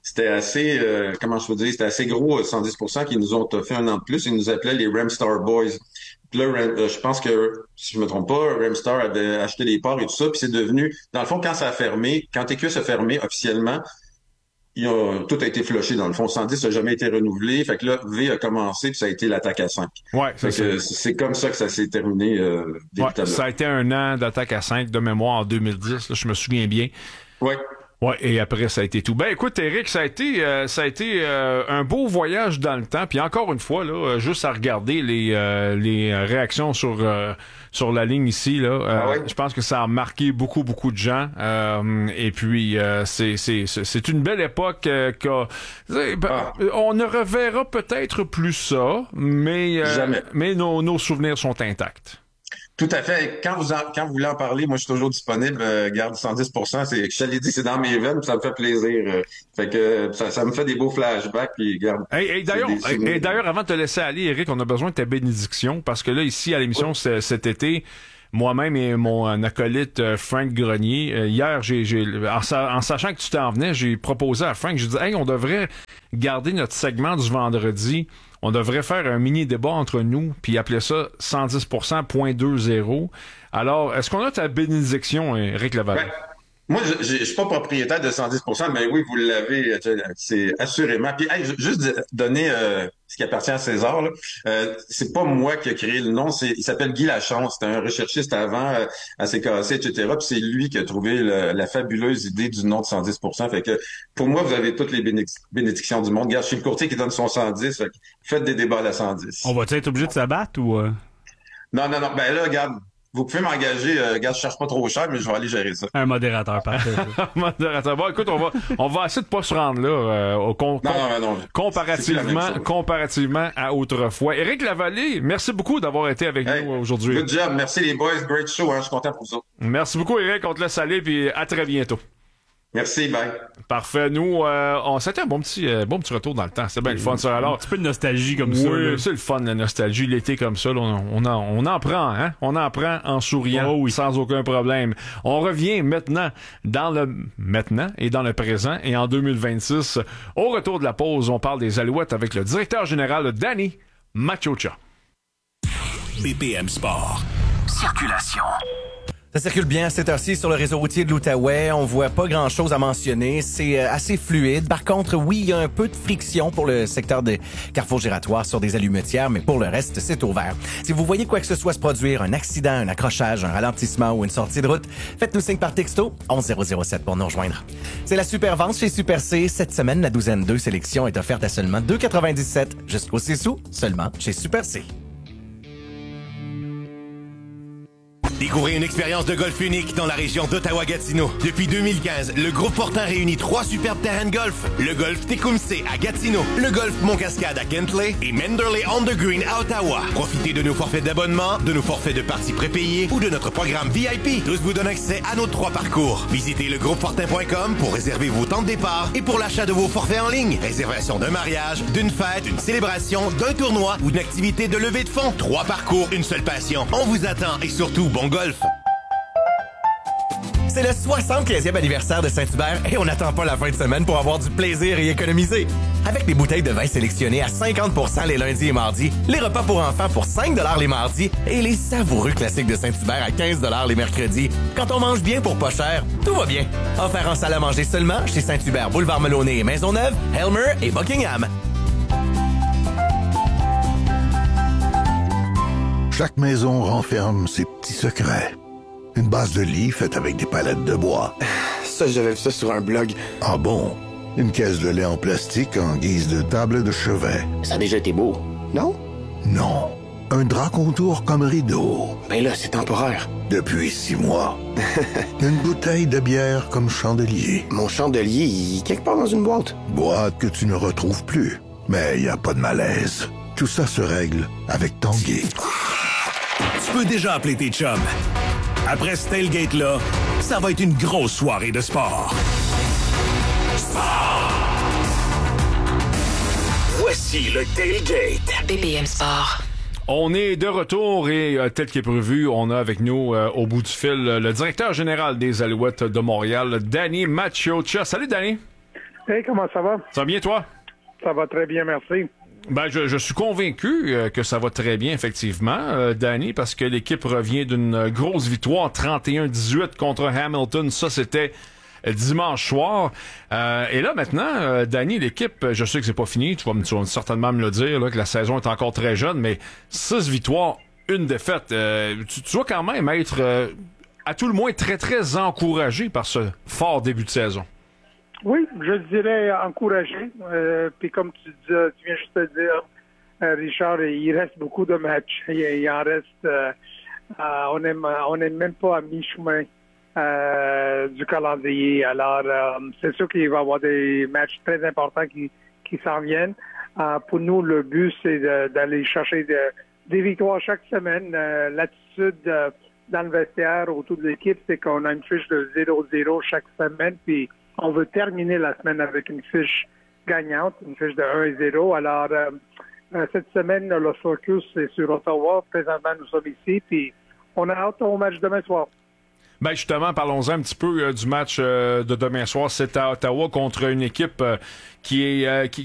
c'était assez, euh, comment je peux dire, c'était assez gros, cent dix pour cent, qu'ils nous ont fait un an de plus. Ils nous appelaient les Ramstar Boys. Puis là, Ram, euh, je pense que, si je me trompe pas, Ramstar avait acheté des parts et tout ça, puis c'est devenu, dans le fond, quand ça a fermé, quand T Q S a fermé officiellement, ils ont, tout a été flushé dans le fond. cent dix n'a jamais été renouvelé. Fait que là, V a commencé, puis ça a été l'attaque à cinq. Ouais, fait que c'est comme ça que ça s'est terminé. Euh, ouais, ça a été un an d'attaque à cinq de mémoire en deux mille dix. Là, je me souviens bien. Ouais. Ouais, et après ça a été tout. Ben écoute, Eric, ça a été euh, ça a été euh, un beau voyage dans le temps. Puis encore une fois, là, juste à regarder les euh, les réactions sur euh, sur la ligne ici, là, euh, ah ouais? je pense que ça a marqué beaucoup beaucoup de gens. Euh, et puis euh, c'est c'est c'est une belle époque euh, qu'a, ah. On ne reverra peut-être plus ça, mais euh, Jamais. mais nos nos souvenirs sont intacts. Tout à fait. Quand vous en, quand vous voulez en parler, moi je suis toujours disponible. Euh, garde cent dix pour cent. C'est, je te l'ai dit, c'est dans mes veines, puis ça me fait plaisir. Euh, fait que ça, ça me fait des beaux flashbacks. Puis garde. Hey, hey, d'ailleurs, hey, hey, d'ailleurs, avant de te laisser aller, Eric, on a besoin de ta bénédiction parce que là ici à l'émission oui. cet été. Moi-même et mon acolyte euh, Frank Grenier, euh, hier, j'ai, j'ai en, sa, en sachant que tu t'en venais, j'ai proposé à Frank, j'ai dit, hey, on devrait garder notre segment du vendredi, on devrait faire un mini débat entre nous, puis appeler ça cent dix pour cent point deux zéro. Alors, est-ce qu'on a ta bénédiction, Eric Laval? Ben, moi, je ne suis pas propriétaire de cent dix pour cent, mais oui, vous l'avez, c'est assurément. Puis, hey, juste donner euh, ce qui appartient à César, là, euh, c'est pas moi qui ai créé le nom, c'est il s'appelle Guy Lachance, c'était un recherchiste avant euh, à C K C, et cetera. Puis c'est lui qui a trouvé le, la fabuleuse idée du nom de cent dix pour cent. Fait que pour moi, vous avez toutes les bénédic- bénédictions du monde. Regarde, je suis le courtier qui donne son cent dix, fait que faites des débats à la cent dix. On va-tu être obligé de s'abattre ou... Euh... Non, non, non, ben là, regarde. Vous pouvez m'engager, euh, gars, je cherche pas trop cher, mais je vais aller gérer ça. Un modérateur, parfait. modérateur. Bon, écoute, on va, on va essayer de pas se rendre là, euh, au con, non, non, non, comparativement, comparativement à autrefois. Éric Lavallée, merci beaucoup d'avoir été avec hey, nous aujourd'hui. Good job. Merci les boys. Great show, hein. Je suis content pour vous autres. Merci beaucoup, Éric. On te laisse aller, puis à très bientôt. Merci, bye. Parfait. Nous, euh, on c'était un bon petit, euh, bon petit retour dans le temps. C'était bien le fun, ça. Alors, un petit peu de nostalgie comme oui, ça. Oui, c'est le fun, la nostalgie. L'été comme ça, là, on, on, en, on en prend, hein. On en prend en souriant, oh oui. Sans aucun problème. On revient maintenant dans le maintenant et dans le présent. Et en deux mille vingt-six, au retour de la pause, on parle des Alouettes avec le directeur général Danny Maciocia. B P M Sport. Circulation. Ça circule bien à cette heure-ci sur le réseau routier de l'Outaouais. On voit pas grand-chose à mentionner. C'est euh, assez fluide. Par contre, oui, il y a un peu de friction pour le secteur des carrefours giratoires sur des allumetières, mais pour le reste, c'est ouvert. Si vous voyez quoi que ce soit se produire, un accident, un accrochage, un ralentissement ou une sortie de route, faites-nous signe par texto onze zéro zéro sept pour nous rejoindre. C'est la super vente chez Super C. Cette semaine, la douzaine deux sélection est offerte à seulement deux quatre-vingt-dix-sept jusqu'au six sous, seulement chez Super C. Découvrez une expérience de golf unique dans la région d'Ottawa-Gatineau. Depuis deux mille quinze, le groupe Fortin réunit trois superbes terrains de golf. Le golf Tecumseh à Gatineau, le golf Mont-Cascade à Kentley et Manderley on the Green à Ottawa. Profitez de nos forfaits d'abonnement, de nos forfaits de parties prépayées ou de notre programme V I P. Tous vous donnent accès à nos trois parcours. Visitez le groupe fortin point com pour réserver vos temps de départ et pour l'achat de vos forfaits en ligne. Réservation d'un mariage, d'une fête, d'une célébration, d'un tournoi ou d'une activité de levée de fonds. Trois parcours, une seule passion. On vous attend et surtout, bon golf. C'est le soixante-quinzième anniversaire de Saint-Hubert et on n'attend pas la fin de semaine pour avoir du plaisir et économiser. Avec des bouteilles de vin sélectionnées à cinquante pour cent les lundis et mardis, les repas pour enfants pour cinq dollars les mardis et les savoureux classiques de Saint-Hubert à quinze dollars les mercredis. Quand on mange bien pour pas cher, tout va bien. Offert en salle à manger seulement chez Saint-Hubert, Boulevard Melonnet et Maisonneuve, Helmer et Buckingham. Chaque maison renferme ses petits secrets. Une base de lit faite avec des palettes de bois. Ça, j'avais vu ça sur un blog. Ah bon? Une caisse de lait en plastique en guise de table de chevet. Ça a déjà été beau, non? Non. Un drap contour comme rideau. Ben là, c'est temporaire. Depuis six mois. Une bouteille de bière comme chandelier. Mon chandelier, il est quelque part dans une boîte. Boîte que tu ne retrouves plus. Mais il n'y a pas de malaise. Tout ça se règle avec Tanguay. Tu peux déjà appeler tes chums. Après ce tailgate-là, ça va être une grosse soirée de sport. Sport! Voici le tailgate. B P M Sport. On est de retour et euh, tel qu'est prévu, on a avec nous euh, au bout du fil le directeur général des Alouettes de Montréal, Danny Maciocia. Salut Danny. Hey, comment ça va? Ça va bien, toi? Ça va très bien, merci. Ben, je, je suis convaincu euh, que ça va très bien, effectivement, euh, Danny, parce que l'équipe revient d'une grosse victoire, trente et un dix-huit contre Hamilton. Ça, c'était dimanche soir. Euh, et là, maintenant, euh, Danny, l'équipe, je sais que c'est pas fini, tu vas, me, tu vas certainement me le dire, là, que la saison est encore très jeune, mais six victoires, une défaite. Euh, tu, tu dois quand même être, euh, à tout le moins, très, très encouragé par ce fort début de saison. Oui, je dirais encouragé. Euh, puis comme tu, dis, tu viens juste de dire, euh, Richard, il reste beaucoup de matchs. Il, il en reste, euh, euh, on n'est on est même pas à mi-chemin euh, du calendrier. Alors, euh, c'est sûr qu'il va y avoir des matchs très importants qui, qui s'en viennent. Euh, pour nous, le but, c'est de, d'aller chercher de, des victoires chaque semaine. Euh, l'attitude euh, dans le vestiaire autour de l'équipe, c'est qu'on a une fiche de zéro zéro chaque semaine, puis on veut terminer la semaine avec une fiche gagnante, une fiche de un et zéro. Alors, euh, euh, cette semaine, le focus est sur Ottawa. Présentement, nous sommes ici, puis on a hâte au match demain soir. Ben justement, parlons-en un petit peu euh, du match euh, de demain soir. C'est à Ottawa contre une équipe euh, qui est euh, qui,